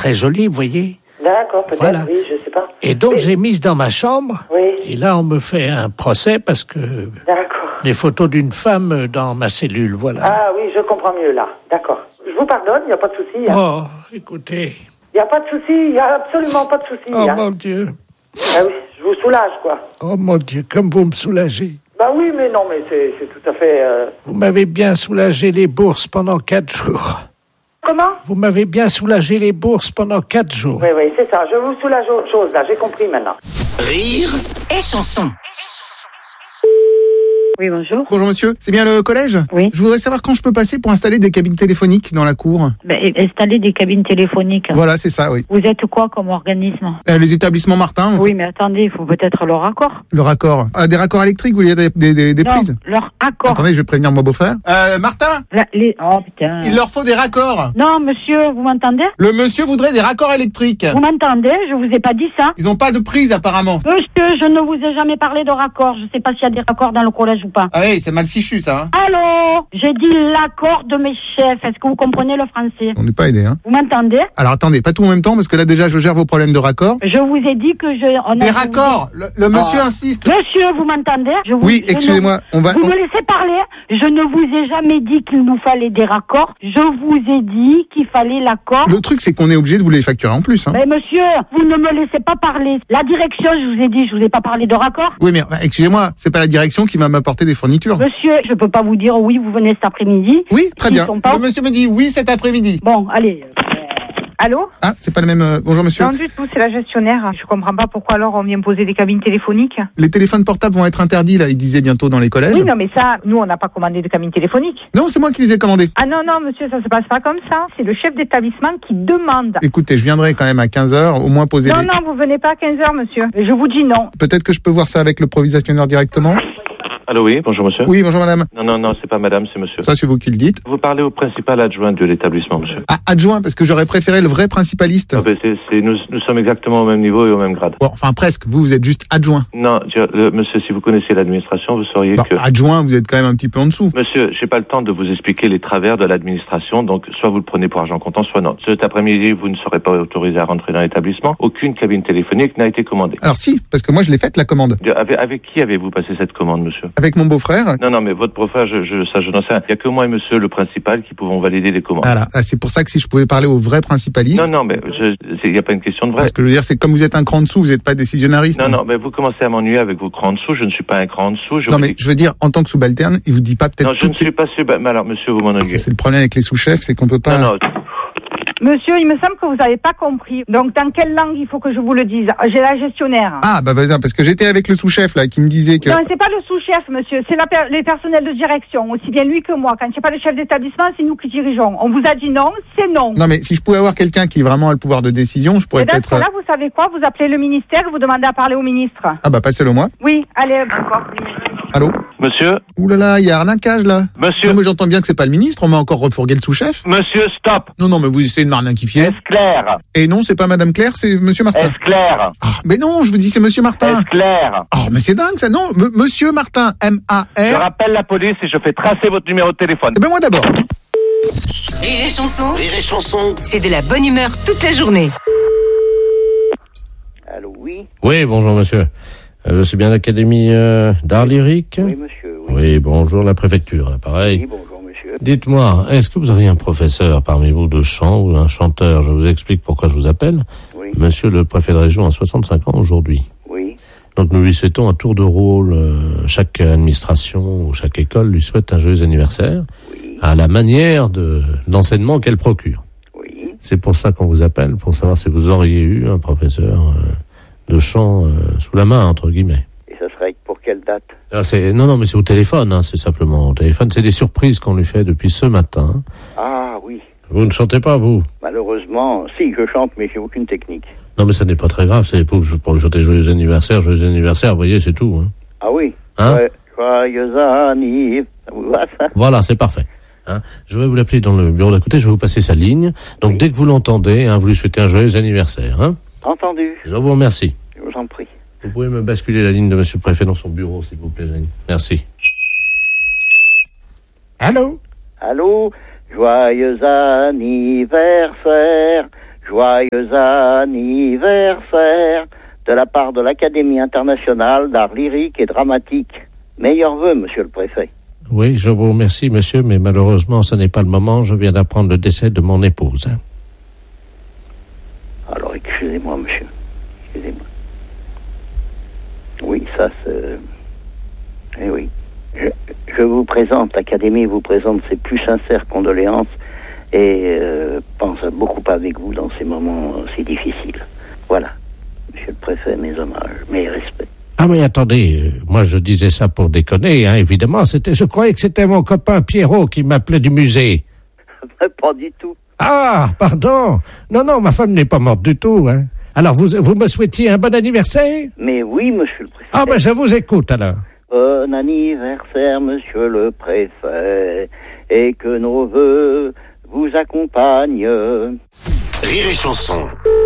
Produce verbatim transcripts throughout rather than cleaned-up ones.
très jolie, vous voyez. D'accord, peut-être, Voilà. oui, je sais pas. Et donc, Mais... j'ai mise dans ma chambre. Oui. Et là, on me fait un procès parce que... D'accord. Les photos d'une femme dans ma cellule, voilà. Ah oui, je comprends mieux, là. D'accord. Je vous pardonne, il n'y a pas de souci. Hein. Oh, écoutez. Il n'y a pas de souci, il n'y a absolument pas de souci. Oh, hein. mon Dieu. Ah oui, je vous soulage, quoi. Oh, mon Dieu, comme vous me soulagez. Bah oui, mais non, mais c'est, c'est tout à fait... Euh... Vous m'avez bien soulagé les bourses pendant quatre jours. Comment ? Vous m'avez bien soulagé les bourses pendant quatre jours. Oui, oui, c'est ça. Je vous soulage autre chose, là. J'ai compris maintenant. Rire et chanson. Oui, bonjour. Bonjour monsieur, c'est bien le collège ? Oui. Je voudrais savoir quand je peux passer pour installer des cabines téléphoniques dans la cour. Ben, installer des cabines téléphoniques. Voilà, c'est ça, oui. Vous êtes quoi comme organisme ? Euh, les établissements Martin. Oui, mais attendez, il faut peut-être le raccord. Le raccord. Ah, des raccords électriques, vous voulez des, des, des, des non, prises ? leur accord. Attendez, je vais prévenir mon beau-frère. Euh, Martin ? La, les... Oh putain. Il leur faut des raccords. Non, monsieur, vous m'entendez ? Le monsieur voudrait des raccords électriques. Vous m'entendez ? Je vous ai pas dit ça. Ils ont pas de prise apparemment. Monsieur, je ne vous ai jamais parlé de raccord. Je sais pas s'il y a des raccords dans le collège ou pas. Ah oui, c'est mal fichu ça. Hein. Allô ? J'ai dit l'accord de mes chefs. Est-ce que vous comprenez le français ? On n'est pas aidé, hein. Vous m'entendez ? Alors attendez, pas tout en même temps parce que là déjà je gère vos problèmes de raccords. Je vous ai dit que je... On Des a raccords. Le, le monsieur oh. insiste. Monsieur, vous m'entendez ? Je vous... Oui, je excusez-moi. Ne... On va. Vous on... me laissez parler ? Je ne vous ai jamais dit qu'il nous fallait des raccords. Je vous ai dit qu'il fallait l'accord. Le truc c'est qu'on est obligé de vous les facturer en plus. Hein. Mais monsieur, vous ne me laissez pas parler. La direction, je vous ai dit, je vous ai pas parlé de raccord. Oui, mais bah, excusez-moi, c'est pas la direction qui va m'apporter des fournitures. Monsieur, je peux pas vous dire oui, vous venez cet après-midi. Oui, très Ils bien. sont pas... Le monsieur me dit oui cet après-midi. Bon, allez. Allô ? Ah, c'est pas le même... Euh... Bonjour monsieur. Non du tout, c'est la gestionnaire. Je comprends pas pourquoi alors on vient poser des cabines téléphoniques. Les téléphones portables vont être interdits, là, ils disaient bientôt dans les collèges. Oui, non mais ça, nous on n'a pas commandé de cabines téléphoniques. Non, c'est moi qui les ai commandées. Ah non, non monsieur, ça se passe pas comme ça. C'est le chef d'établissement qui demande. Écoutez, je viendrai quand même à quinze heures, au moins poser non, les... Non, non, vous venez pas à quinze heures monsieur. Je vous dis non. Peut-être que je peux voir ça avec le provisionnaire directement. Allô, oui, bonjour monsieur. Oui, bonjour madame. Non, non, non, c'est pas madame, c'est monsieur. Ça, c'est vous qui le dites. Vous parlez au principal adjoint de l'établissement, monsieur. Ah, adjoint, parce que j'aurais préféré le vrai principaliste. Ah, ben c'est, c'est, nous, nous sommes exactement au même niveau et au même grade. Bon, enfin presque, vous, vous êtes juste adjoint. Non, je, le, monsieur, si vous connaissez l'administration, vous sauriez bon, que... Adjoint, vous êtes quand même un petit peu en dessous. Monsieur, j'ai pas le temps de vous expliquer les travers de l'administration, donc soit vous le prenez pour argent comptant, soit non. Cet après-midi, vous ne serez pas autorisé à rentrer dans l'établissement. Aucune cabine téléphonique n'a été commandée. Alors si, parce que moi je l'ai faite, la commande. Avec, avec qui avez-vous passé cette commande, monsieur ? Avec mon beau-frère. Non, non, mais votre beau-frère, je, je, ça, je n'en sais rien. Il n'y a que moi et monsieur le principal qui pouvons valider les commandes. Voilà, c'est pour ça que si je pouvais parler au vrai principaliste... Non, non, mais il n'y a pas une question de vrai. Ce que je veux dire, c'est que comme vous êtes un cran dessous, vous n'êtes pas décisionnairiste. Non, hein. non, mais vous commencez à m'ennuyer avec vos crans dessous. Je ne suis pas un cran dessous. Je non, vous mais dis... je veux dire, en tant que subalterne, il vous dit pas peut-être... Non, je ne suis pas subalterne. Mais alors, monsieur, vous m'ennuyez. C'est le problème avec les sous-chefs, c'est qu'on peut pas... Non, non. Monsieur, il me semble que vous n'avez pas compris. Donc, dans quelle langue il faut que je vous le dise ? J'ai la gestionnaire. Ah, bah, bah parce que j'étais avec le sous-chef, là, qui me disait que... Non, c'est pas le sous-chef, monsieur. C'est la per- les personnels de direction, aussi bien lui que moi. Quand il n'y a pas le chef d'établissement, c'est nous qui dirigeons. On vous a dit non, c'est non. Non, mais si je pouvais avoir quelqu'un qui vraiment a le pouvoir de décision, je pourrais Et dans peut-être... ce cas-là, vous savez quoi ? Vous appelez le ministère et vous demandez à parler au ministre. Ah, bah, passez-le moi. Oui, allez, d'accord. Allô ? Monsieur ? Ouh là là, il y a arnaquage, là. Monsieur ? Non, mais j'entends bien que c'est pas le ministre, on m'a encore refourgué le sous-chef. Monsieur, stop ! Non, non, mais vous essayez de m'arnaquifier. Est-ce clair ? Et non, c'est pas Madame Claire, c'est Monsieur Martin. Est-ce clair ? Ah, mais non, je vous dis c'est Monsieur Martin. Est-ce clair ? Oh, mais c'est dingue ça, non M- Monsieur Martin, M A Je R. rappelle la police et je fais tracer votre numéro de téléphone. Eh ben moi d'abord. Rire et chanson, Rire et chanson. c'est de la bonne humeur toute la journée. Allô, oui. Oui, bonjour monsieur. Euh, je suis bien à l'Académie euh, d'art lyrique. Oui, monsieur. Oui, oui bonjour la préfecture, là, pareil. oui bonjour, monsieur. Dites-moi, est-ce que vous auriez un professeur parmi vous de chant ou un chanteur ? Je vous explique pourquoi je vous appelle. Oui. Monsieur le préfet de région a soixante-cinq ans aujourd'hui. Oui. Donc nous lui souhaitons un tour de rôle. Euh, chaque administration ou chaque école lui souhaite un joyeux anniversaire Oui. à la manière de l'enseignement qu'elle procure. Oui. C'est pour ça qu'on vous appelle, pour savoir si vous auriez eu un professeur euh, de chant euh, sous la main, entre guillemets. Et ça serait pour quelle date ? Ah, c'est, non, non, mais c'est au téléphone, hein, c'est simplement au téléphone. C'est des surprises qu'on lui fait depuis ce matin. Ah, oui. Vous ne chantez pas, vous ? Malheureusement, si, je chante, mais j'ai aucune technique. Non, mais ça n'est pas très grave, c'est pour, pour lui chanter joyeux anniversaire, joyeux anniversaire, vous voyez, c'est tout. Hein. Ah oui. Hein ? Ouais. Joyeux anniversaire. Ça vous va, ça ? Voilà, c'est parfait. Hein, je vais vous l'appeler dans le bureau d'à côté, je vais vous passer sa ligne. Donc, oui. Dès que vous l'entendez, hein, vous lui souhaitez un joyeux anniversaire. Hein. Entendu. Je vous remercie. Je vous en prie. Vous pouvez me basculer la ligne de monsieur le préfet dans son bureau, s'il vous plaît, Jeanne. Merci. Allô ? Allô ? Joyeux anniversaire. Joyeux anniversaire de la part de l'Académie internationale d'art lyrique et dramatique. Meilleurs vœux, monsieur le préfet. Oui, je vous remercie, monsieur, mais malheureusement, ce n'est pas le moment. Je viens d'apprendre le décès de mon épouse. Hein. Alors, excusez-moi, monsieur. Excusez-moi. Oui, ça, c'est... Eh oui. Je, je vous présente, l'Académie vous présente ses plus sincères condoléances et euh, pense beaucoup avec vous dans ces moments si difficiles. Voilà. Monsieur le préfet, mes hommages, mes respects. Ah mais attendez, euh, moi je disais ça pour déconner, hein, évidemment. C'était, je croyais que c'était mon copain Pierrot qui m'appelait du musée. Pas du tout. Ah, pardon. Non, non, ma femme n'est pas morte du tout. Hein. Alors vous, vous me souhaitiez un bon anniversaire? Mais oui, monsieur le préfet. Ah ben je vous écoute alors. Bon anniversaire, monsieur le préfet, et que nos vœux vous accompagnent. Rire et chanson.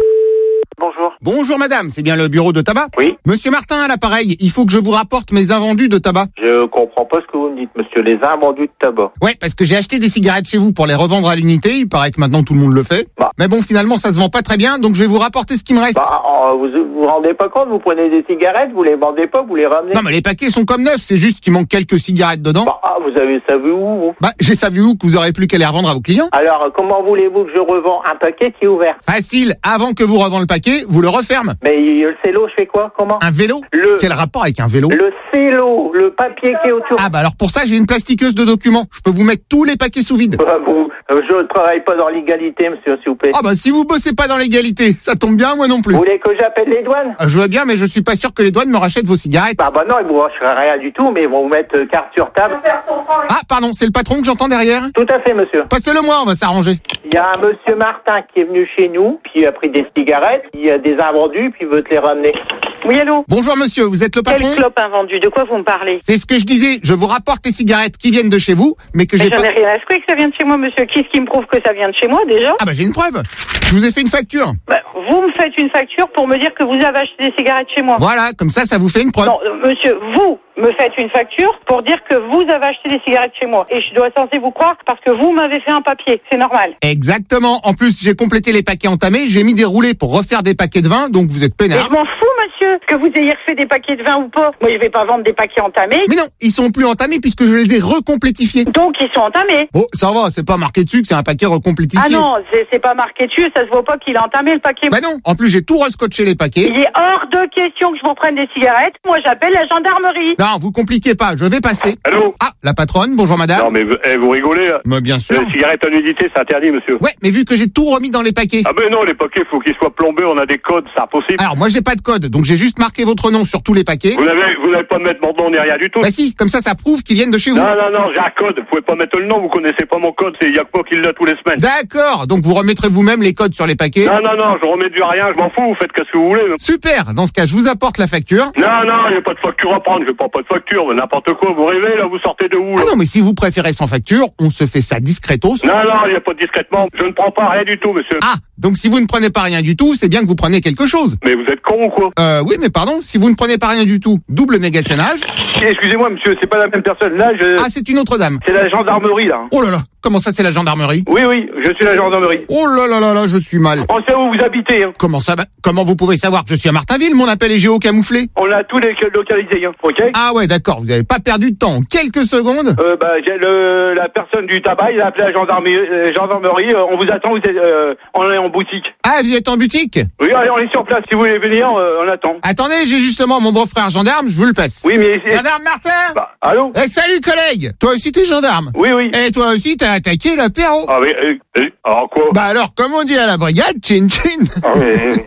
Bonjour. Bonjour madame, c'est bien le bureau de tabac? Oui. Monsieur Martin à l'appareil, il faut que je vous rapporte mes invendus de tabac. Je comprends pas ce que vous me dites, monsieur. Les invendus de tabac. Ouais, parce que j'ai acheté des cigarettes chez vous pour les revendre à l'unité, il paraît que maintenant tout le monde le fait. Bah. Mais bon, finalement ça se vend pas très bien, donc je vais vous rapporter ce qui me reste. Bah, euh, vous vous vous rendez pas compte, vous prenez des cigarettes, vous les vendez pas, vous les ramenez. Non mais les paquets sont comme neufs, c'est juste qu'il manque quelques cigarettes dedans. Bah, ah, vous avez ça vu où, vous? Bah, j'ai ça vu où que vous aurez plus qu'à les revendre à vos clients. Alors, euh, comment voulez-vous que je revends un paquet qui est ouvert? Facile, avant que vous revendez le paquet, vous le refermez. Mais euh, le cello, je fais quoi? Comment? Un vélo? Le... Quel rapport avec un vélo? Le cello, le papier qui est autour. Ah bah alors pour ça j'ai une plastiqueuse de documents. Je peux vous mettre tous les paquets sous vide. Bah, vous, euh, je ne travaille pas dans l'égalité, monsieur, s'il vous plaît. Ah bah si vous bossez pas dans l'égalité, ça tombe bien, moi non plus. Vous voulez que j'appelle les douanes? Ah, je veux bien, mais je suis pas sûr que les douanes me rachètent vos cigarettes. Bah, bah non, ils vous rachèteront rien du tout, mais ils vont vous mettre euh, carte sur table. Ah pardon, c'est le patron que j'entends derrière? Tout à fait, monsieur. Passez-le moi, on va s'arranger. Il y a un monsieur Martin qui est venu chez nous, puis il a pris des cigarettes, il a des invendus, puis il veut te les ramener. Oui, allô? Bonjour monsieur, vous êtes le patron? Quel clope invendu? De quoi vous me parlez? C'est ce que je disais, je vous rapporte les cigarettes qui viennent de chez vous, mais que Mais j'ai j'en pas... ai rien à secouer que ça vient de chez moi, monsieur. Qu'est-ce qui me prouve que ça vient de chez moi, déjà? Ah bah j'ai une preuve. Je vous ai fait une facture. Bah, vous me faites une facture pour me dire que vous avez acheté des cigarettes chez moi. Voilà, comme ça, ça vous fait une preuve. Non, euh, monsieur, vous me faites une facture pour dire que vous avez acheté des cigarettes chez moi. Et je dois censé vous croire parce que vous m'avez fait un papier. C'est normal. Exactement. En plus, j'ai complété les paquets entamés, j'ai mis des roulés pour refaire des paquets de vin, donc vous êtes Et peinard. je m'en fous, monsieur, que vous ayez refait des paquets de vin ou pas. Moi, je vais pas vendre des paquets entamés. Mais non, ils sont plus entamés puisque je les ai recomplétifiés. Donc, ils sont entamés. Oh, ça va, c'est pas marqué dessus que c'est un paquet recomplétifié. Ah non, c'est, c'est pas marqué dessus, ça se voit pas qu'il a entamé le paquet. Bah non, en plus j'ai tout rescotché les paquets. Il est hors de question que je vous reprenne des cigarettes. Moi, j'appelle la gendarmerie. Non, vous compliquez pas, je vais passer. Allô? Ah, la patronne, bonjour madame. Non mais vous, eh, vous rigolez là. Mais bien sûr. Les cigarettes à nudité, c'est interdit, monsieur. Ouais, mais vu que j'ai tout remis dans les paquets. Ah ben non, les paquets, faut qu'ils soient plombés, on a des codes, c'est impossible. Alors moi j'ai pas de code, donc j'ai juste marqué votre nom sur tous les paquets. Vous n'avez, vous n'avez pas de mettre mon nom ni rien du tout. Bah si, comme ça ça prouve qu'ils viennent de chez vous. Non, non, non, j'ai un code, vous pouvez pas mettre le nom, vous connaissez pas mon code, c'est Yacpo qui l'a tous les semaines. D'accord, donc vous remettrez vous-même les codes sur les paquets. Non, non, non, je remets du rien, je m'en fous, vous faites ce que vous voulez. Super, dans ce cas je vous apporte la facture. Non, non, y a pas de facture à prendre, je prends pas de facture, n'importe quoi, vous rêvez là, vous sortez de où là? Ah non, mais si vous préférez sans facture, on se fait ça discretos. Non, non, y a pas de discrètement, je ne prends pas rien du tout, monsieur. Ah, donc si vous ne prenez pas rien du tout, c'est bien que vous prenez quelque chose. Mais vous êtes con ou quoi? Euh, oui, mais pardon, si vous ne prenez pas rien du tout, double négationnage. Excusez-moi, monsieur, c'est pas la même personne, là, je... Ah, c'est une autre dame. C'est la gendarmerie, là. Oh là là, comment ça c'est la gendarmerie? Oui, oui, je suis la gendarmerie. Oh là là là là, je suis mal. On sait où vous habitez, hein. Comment ça, bah, comment vous pouvez savoir que je suis à Martinville? Mon appel est géocamouflé. On a tous les localisés, hein, ok? Ah ouais, d'accord, vous avez pas perdu de temps. En quelques secondes. Euh, bah, j'ai le, la personne du tabac, il a appelé la gendarmerie, euh, gendarmerie, euh, on vous attend, vous êtes, euh, on est en boutique. Ah, vous êtes en boutique? Oui, allez, on est sur place, si vous voulez venir, euh, on attend. Attendez, j'ai justement mon beau-frère gendarme, je vous le passe. Oui, mais... Gendarme Martin? Bah, allô? Eh, salut collègue! Toi aussi t'es gendarme? Oui, oui. Et toi aussi t'as attaqué l'apéro? Ah, mais, euh, euh, alors quoi? Bah alors, comme on dit à la brigade, chin chin. Ah, mais...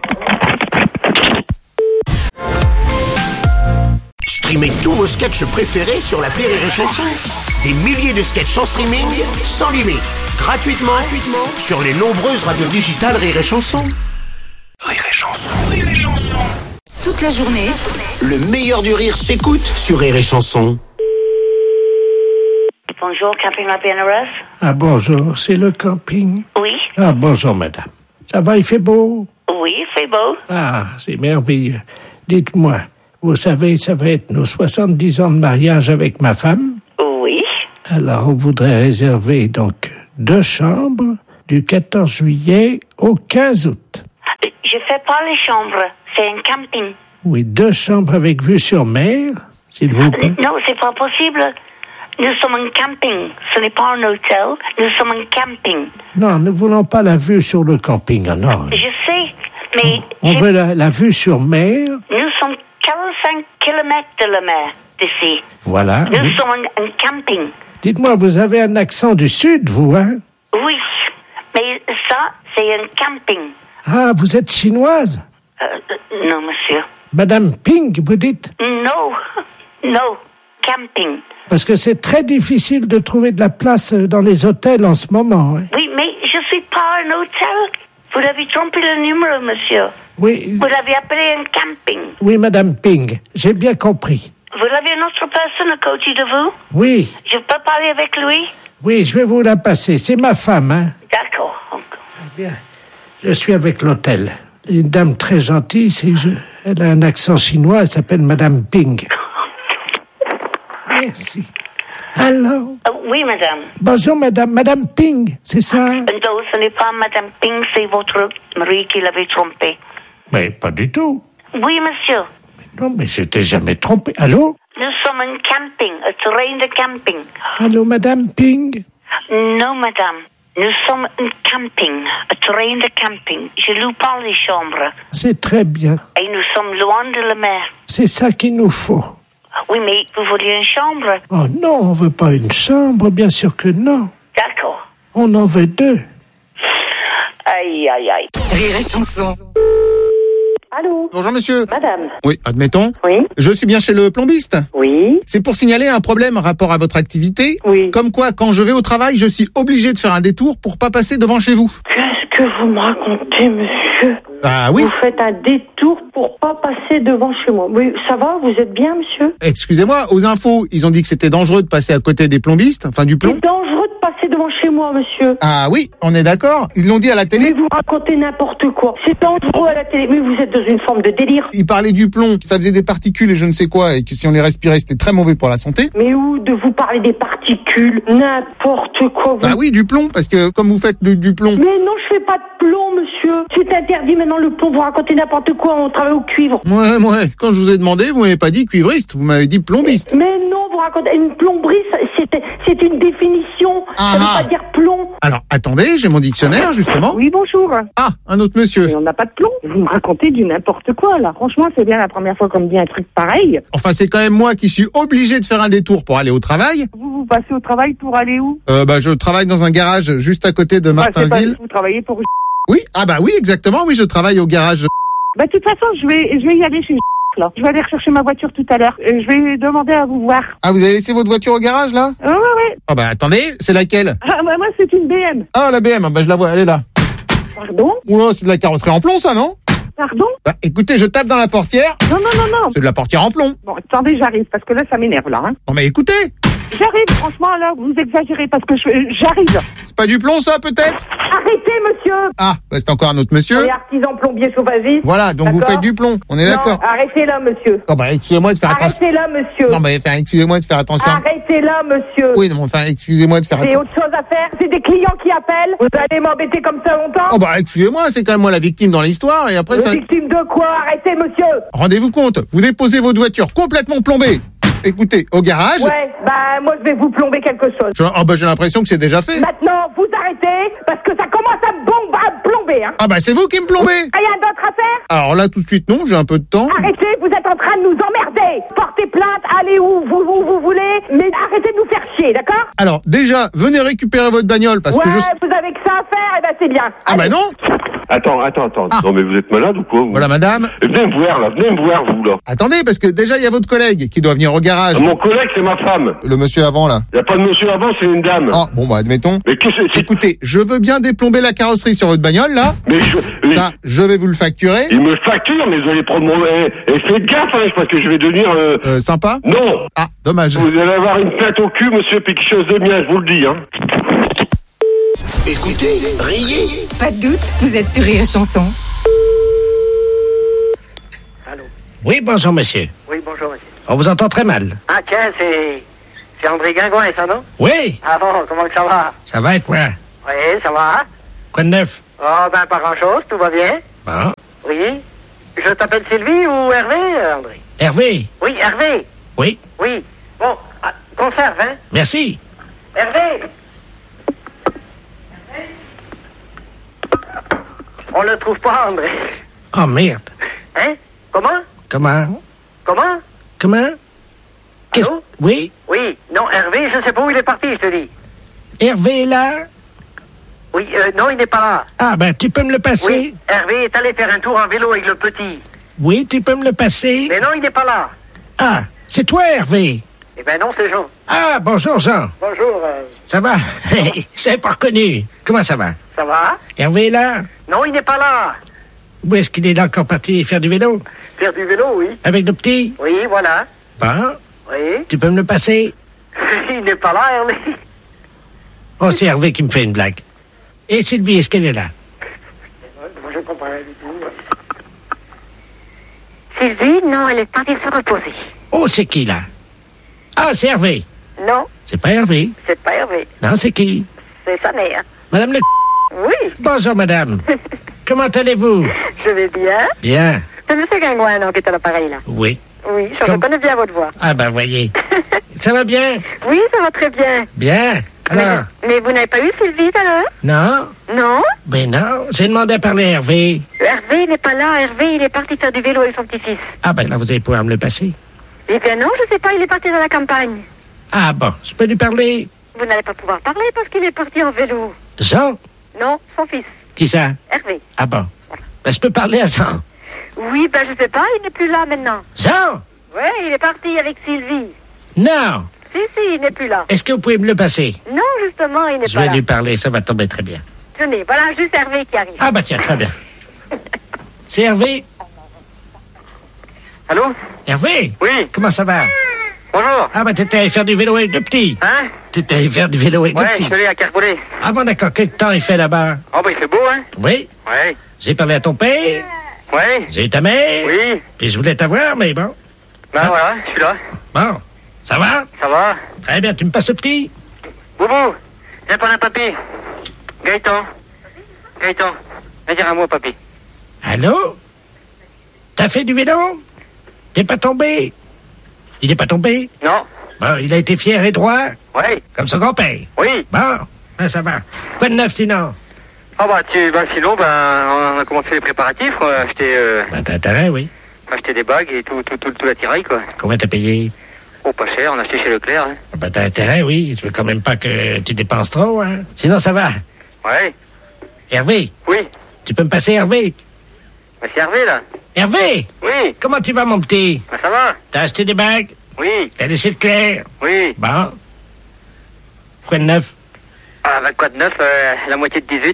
Streamez tous vos sketchs préférés sur l'appli Rire et Chanson. Des milliers de sketchs en streaming, sans limite, gratuitement, gratuitement sur les nombreuses radios digitales Rire et Chanson. Rire et Chanson, Rire et Chanson. Toute la journée, le meilleur du rire s'écoute sur Rire et Chanson. Bonjour, Camping La Bienheureuse. Ah bonjour, c'est le camping. Oui. Ah bonjour madame. Ça va, il fait beau? Oui, c'est beau. Ah, c'est merveilleux. Dites-moi, vous savez, ça va être nos soixante-dix ans de mariage avec ma femme. Oui. Alors, on voudrait réserver donc deux chambres, du quatorze juillet au quinze août. Je fais pas les chambres, c'est un camping. Oui, deux chambres avec vue sur mer, s'il vous plaît. Non, c'est pas possible. Nous sommes un camping. Ce n'est pas un hôtel. Nous sommes un camping. Non, nous ne voulons pas la vue sur le camping, ah non. Je sais, mais... On je... veut la, la vue sur mer. Nous sommes quarante-cinq kilomètres de la mer d'ici. Voilà. Nous oui. sommes un, un camping. Dites-moi, vous avez un accent du sud, vous, hein? Oui, mais ça, c'est un camping. Ah, vous êtes chinoise? Euh, euh, non, monsieur. Madame Ping, vous dites? Non, non, camping. Parce que c'est très difficile de trouver de la place dans les hôtels en ce moment. Hein? Oui, mais je suis pas un hôtel. Vous avez trompé le numéro, monsieur. Oui. Vous l'avez appelé un camping. Oui, Madame Ping, j'ai bien compris. Vous avez une autre personne à côté de vous? Oui. Je peux parler avec lui? Oui, je vais vous la passer. C'est ma femme, hein? D'accord. Bien. Je suis avec l'hôtel. Une dame très gentille, c'est je... elle a un accent chinois, elle s'appelle Madame Ping. Merci. Alors? Uh, oui, madame. Bonjour, madame. Madame Ping, c'est ça? Non, ce n'est pas madame Ping, c'est votre mari qui l'avait trompé. Mais pas du tout. Oui, monsieur. Mais non, mais je t'ai jamais trompé. Allô? Nous sommes un camping, un terrain de camping. Allô, madame Ping? Non, madame. Nous sommes un camping, un terrain de camping. Je loue pas les chambres. C'est très bien. Et nous sommes loin de la mer. C'est ça qu'il nous faut. Oui, mais vous vouliez une chambre? Oh non, on veut pas une chambre, bien sûr que non. D'accord. On en veut deux. Aïe, aïe, aïe. Rire et chanson. Allô? Bonjour monsieur. Madame. Oui, admettons. Oui. Je suis bien chez le plombiste. Oui. C'est pour signaler un problème rapport à votre activité. Oui. Comme quoi, quand je vais au travail, je suis obligé de faire un détour pour pas passer devant chez vous. Qu'est-ce que vous me racontez, monsieur? Ah oui. Vous faites un détour pour pas passer devant chez moi. Oui, ça va? Vous êtes bien, monsieur? Excusez-moi, aux infos, ils ont dit que c'était dangereux de passer à côté des plombistes, enfin du plomb. C'est dangereux de passer devant chez moi, monsieur. Ah oui, on est d'accord. Ils l'ont dit à la télé. Mais vous racontez n'importe quoi. C'est dangereux à la télé. Mais vous êtes dans une forme de délire. Ils parlaient du plomb, ça faisait des particules et je ne sais quoi, et que si on les respirait, c'était très mauvais pour la santé. Mais où de vous parler des particules? N'importe quoi. Vous... Bah oui, du plomb, parce que comme vous faites du, du plomb. Mais non, je fais pas de plomb, monsieur. C'est interdit maintenant le plomb. Vous racontez n'importe quoi. On travaille au cuivre. Ouais, ouais. Quand je vous ai demandé, vous m'avez pas dit cuivriste, vous m'avez dit plombiste. Mais non, vous racontez une plomberie, c'est c'est une définition. Ah, ça veut ah. pas dire plomb. Alors, attendez, j'ai mon dictionnaire, justement. Oui, bonjour. Ah, un autre monsieur. Mais on n'a pas de plomb. Vous me racontez du n'importe quoi, là. Franchement, c'est bien la première fois qu'on me dit un truc pareil. Enfin, c'est quand même moi qui suis obligé de faire un détour pour aller au travail. Vous, vous passez au travail pour aller où? Euh, bah, je travaille dans un garage juste à côté de Ah, c'est pas- Martinville. Vous travaillez pour... Oui, ah bah oui, exactement, oui, je travaille au garage. Bah, de toute façon, je vais, je vais y aller chez là. Je vais aller rechercher ma voiture tout à l'heure. Euh, Je vais demander à vous voir. Ah, vous avez laissé votre voiture au garage, là? Ouais, ouais, ouais. Ah bah, attendez, c'est laquelle? Ah, bah, moi, c'est une B M. Ah, la B M, bah, je la vois, elle est là. Pardon? Oula, c'est de la carrosserie en plomb, ça, non? Pardon? Bah, écoutez, je tape dans la portière. Non, non, non, non. C'est de la portière en plomb. Bon, attendez, j'arrive, parce que là, ça m'énerve, là. Hein. Non, mais écoutez, J'arrive, franchement, là, vous exagérez, parce que je- j'arrive. c'est pas du plomb, ça, peut-être? Arrêtez, monsieur. Ah, bah, c'est encore un autre monsieur. Et artisan plombier chauffagiste. Voilà, donc vous D'accord. faites du plomb, on est Non, d'accord. arrêtez là, monsieur. Oh, bah, excusez-moi de faire attention. Arrêtez là, monsieur. Non, mais enfin, excusez-moi de faire attention. Arrêtez là, monsieur. Oui, non, enfin, excusez-moi de faire J'ai attention. autre chose à faire. C'est des clients qui appellent. Vous allez m'embêter comme ça longtemps? Oh, bah, excusez-moi, c'est quand même moi la victime dans l'histoire, et après, Le ça... victime de quoi? Arrêtez, monsieur. Rendez-vous compte, vous déposez votre voiture complètement plombée. Écoutez, au garage. Ouais, bah moi je vais vous plomber quelque chose. Je- oh, bah, j'ai l'impression que c'est déjà fait. Maintenant, vous arrêtez, parce que ça commence à me bomber, à me plomber, hein. Ah, bah, c'est vous qui me plombez. Rien d'autre à faire? Alors là, tout de suite, non, j'ai un peu de temps. Arrêtez, vous êtes en train de nous emmerder. Portez plainte, allez où vous, vous, vous voulez, mais arrêtez de nous faire chier, d'accord? Alors, déjà, venez récupérer votre bagnole, parce ouais, que je... vous avez que ça à faire, et ben c'est bien. Ah, bah non. Attends, attends, attends. Non, mais vous êtes malade ou quoi vous? Voilà, madame. Eh, Venez me voir, là. Venez me voir, vous, là. Attendez, parce que déjà, il y a votre collègue qui doit venir au garage. Mon collègue, c'est ma femme. Le monsieur avant, là. Il n'y a pas de monsieur avant, c'est une dame. Ah, bon, bah, admettons. Mais qu'est-ce que c'est? Écoutez, je veux bien déplomber la carrosserie sur votre bagnole, là. Mais je... mais- Ça, je vais vous le facturer. Il me facture, mais vous allez prendre mon... Eh, eh, faites gaffe, hein, parce que je vais devenir... Euh... Euh, sympa? Non. Ah, dommage. Vous allez avoir une plainte au cul, monsieur, puis quelque chose de bien, je vous le dis, hein. Écoutez, riez. Pas de doute, vous êtes sur Rire et Chanson. Oui, bonjour, monsieur. Oui, bonjour, monsieur. On vous entend très mal. Ah, tiens, c'est. C'est André Guingouin, ça, non? Oui, Ah bon, comment que ça va? ça va et quoi? Oui, ça va. Quoi de neuf? Oh, ben, pas grand-chose, tout va bien. Bon. Oui. Je t'appelle Sylvie ou Hervé, André? Hervé? Oui, Hervé. Oui. Oui. Bon, ah, conserve, hein? Merci. Hervé! On le trouve pas, André. Oh, merde. Hein? Comment? Comment? Comment? Comment? Qu'est-ce... Allô? Oui? Oui. Non, Hervé, je sais pas où il est parti, je te dis. Hervé est là? Oui, euh, non, il n'est pas là. Ah, ben, tu peux me le passer? Oui, Hervé est allé faire un tour en vélo avec le petit. Oui, tu peux me le passer? Mais non, il n'est pas là. Ah, c'est toi, Hervé? Eh ben non, c'est Jean. Ah, bonjour, Jean. Bonjour. Euh... Ça va? Je t'avais pas reconnu. Comment ça va? Ça va? Hervé est là? Non, il n'est pas là. Où est-ce qu'il est là encore parti faire du vélo? Faire du vélo, oui. Avec le petit? Oui, voilà. Bon. Oui. Tu peux me le passer? Il n'est pas là, Hervé. Oh, c'est Hervé qui me fait une blague. Et Sylvie, est-ce qu'elle est là? Moi, je comprends rien du tout. Sylvie, non, elle est partie se reposer. Oh, c'est qui, là? Ah, c'est Hervé. Non, C'est pas Hervé. c'est pas Hervé. Non, c'est qui? C'est sa mère. Madame le... Oui. Bonjour, madame. Comment allez-vous? Je vais bien. Bien. C'est M. Gringouin, non, qui est à l'appareil, là. Oui. Oui, je Comme- reconnais bien votre voix. Ah, ben, voyez. Ça va bien? Oui, ça va très bien. Bien. Alors? Mais, mais vous n'avez pas eu Sylvie tout à l'heure? Non? Non? Ben non. J'ai demandé à parler à Hervé. Hervé n'est pas là. Hervé, il est parti faire du vélo avec son petit-fils. Ah, ben là, vous allez pouvoir me le passer. Eh bien non, je sais pas, il est parti dans la campagne. Ah, bon. Je peux lui parler? Vous n'allez pas pouvoir parler parce qu'il est parti en vélo. Jean? Non, son fils, Qui ça? Hervé. Ah, bon. Ben, je peux parler à Jean. Oui, ben je sais pas, il n'est plus là maintenant. Jean? Oui, il est parti avec Sylvie. Non. Si, si, il n'est plus là. Est-ce que vous pouvez me le passer? Non, justement, il n'est Je pas vais là. lui parler. Ça va tomber très bien. Tenez, voilà juste Hervé qui arrive. Ah, bah tiens, très bien. C'est Hervé? Allô? Hervé? Oui. Comment ça va? Bonjour. Ah, bah t'étais allé faire du vélo avec le petit. Hein? T'étais allé faire du vélo avec Ouais, le je petit. suis allé à Carpollet. Ah, bon, d'accord. Quel temps il fait là-bas? Oh, ben, il fait beau, hein? Oui. Ouais. J'ai parlé à ton père. Ouais. J'ai eu ta mère. Oui. Puis je voulais t'avoir, mais bon. Ben, voilà, je suis là. Bon. Ça va? Ça va? Très bien. Tu me passes le petit? Boubou, viens prendre un papier. Gaëtan. Gaëtan. Viens dire à moi, papy. Allô? T'as fait du vélo? T'es pas tombé? Il est pas tombé? Non. Bon, il a été fier et droit? Oui. Comme son grand-père? Oui. Bon, ben, ça va. Quoi de neuf sinon? Ah bah, tu, bah sinon, ben, on a commencé les préparatifs, on a acheté, euh, Ben, t'as intérêt, oui. on a acheté des bagues et tout, tout, tout, tout l'attirail, quoi. Combien t'as payé? Oh, pas cher, on a acheté chez Leclerc, hein. Ben, t'as intérêt, oui. Je veux quand même pas que tu dépenses trop, hein. Sinon, ça va. Ouais. Hervé? Oui. Tu peux me passer Hervé? Ben, c'est Hervé, là. Hervé? Oui. Comment tu vas, mon petit? Ben, ça va? T'as acheté des bagues? Oui. T'as laissé Leclerc? Oui. Bon. Quoi de neuf? Ah, ben, quoi de neuf, euh, la moitié de dix-huit.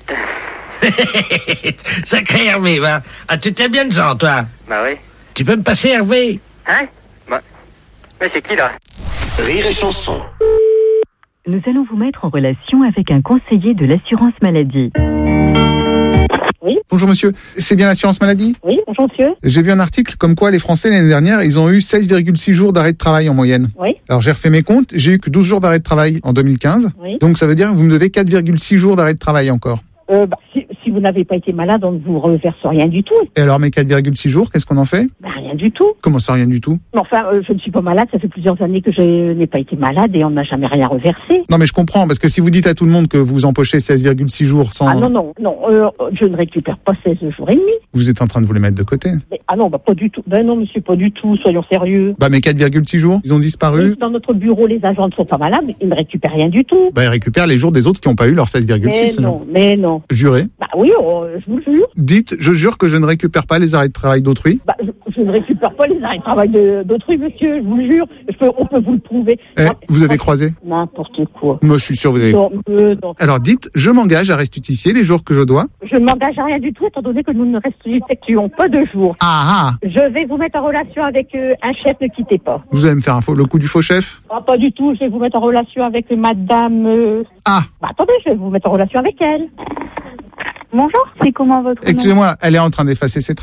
Sacré Hervé, va. Ah, tu t'es bien de gens, toi. Bah oui. Tu peux me passer Hervé? Hein? Bah. Mais c'est qui, là? Rire et chanson. Nous allons vous mettre en relation avec un conseiller de l'assurance maladie. Oui. Bonjour monsieur, c'est bien l'assurance maladie? Oui, bonjour monsieur. J'ai vu un article comme quoi les Français l'année dernière, ils ont eu seize virgule six jours d'arrêt de travail en moyenne. Oui. Alors j'ai refait mes comptes, j'ai eu que douze jours d'arrêt de travail en deux mille quinze. Oui. Donc ça veut dire que vous me devez quatre virgule six jours d'arrêt de travail encore. Euh, bah, si, si vous n'avez pas été malade, on ne vous reverse rien du tout. Et alors mes quatre virgule six jours, qu'est-ce qu'on en fait? Bah, rien du tout. Comment ça, rien du tout? Mais enfin, euh, je ne suis pas malade, ça fait plusieurs années que je n'ai pas été malade et on ne m'a jamais rien reversé. Non mais je comprends, parce que si vous dites à tout le monde que vous empochez seize virgule six jours sans... Ah non, non, non, euh, je ne récupère pas seize jours et demi. Vous êtes en train de vous les mettre de côté. Mais, ah non, bah pas du tout. Ben non, monsieur, pas du tout, soyons sérieux. Bah mes quatre virgule six jours, ils ont disparu. Oui, dans notre bureau, les agents ne sont pas malades, ils ne récupèrent rien du tout. Bah ils récupèrent les jours des autres qui n'ont pas eu leur seize virgule Mais six. non, mais non. Jurez. Bah oui, oh, je vous le jure. Dites, je jure que je ne récupère pas les arrêts de travail d'autrui. Bah, je, je ne récupère pas les arrêts de travail de- d'autrui, monsieur, je vous le jure. Je peux, on peut vous le prouver. Eh, vous avez croisé? N'importe quoi. Moi, je suis sûr que vous avez... Non, euh, non. Alors dites, je m'engage à restituer les jours que je dois. Je ne m'engage à rien du tout, étant donné que nous ne restituons pas de jours. Ah ah. Je vais vous mettre en relation avec euh, un chef, ne quittez pas. Vous allez me faire un faux, le coup du faux chef? Ah, pas du tout, je vais vous mettre en relation avec madame... euh, Ah. Bah, attendez, je vais vous mettre en relation avec elle. Bonjour, c'est comment votre nom? Excusez-moi, elle est en train d'effacer ses traces.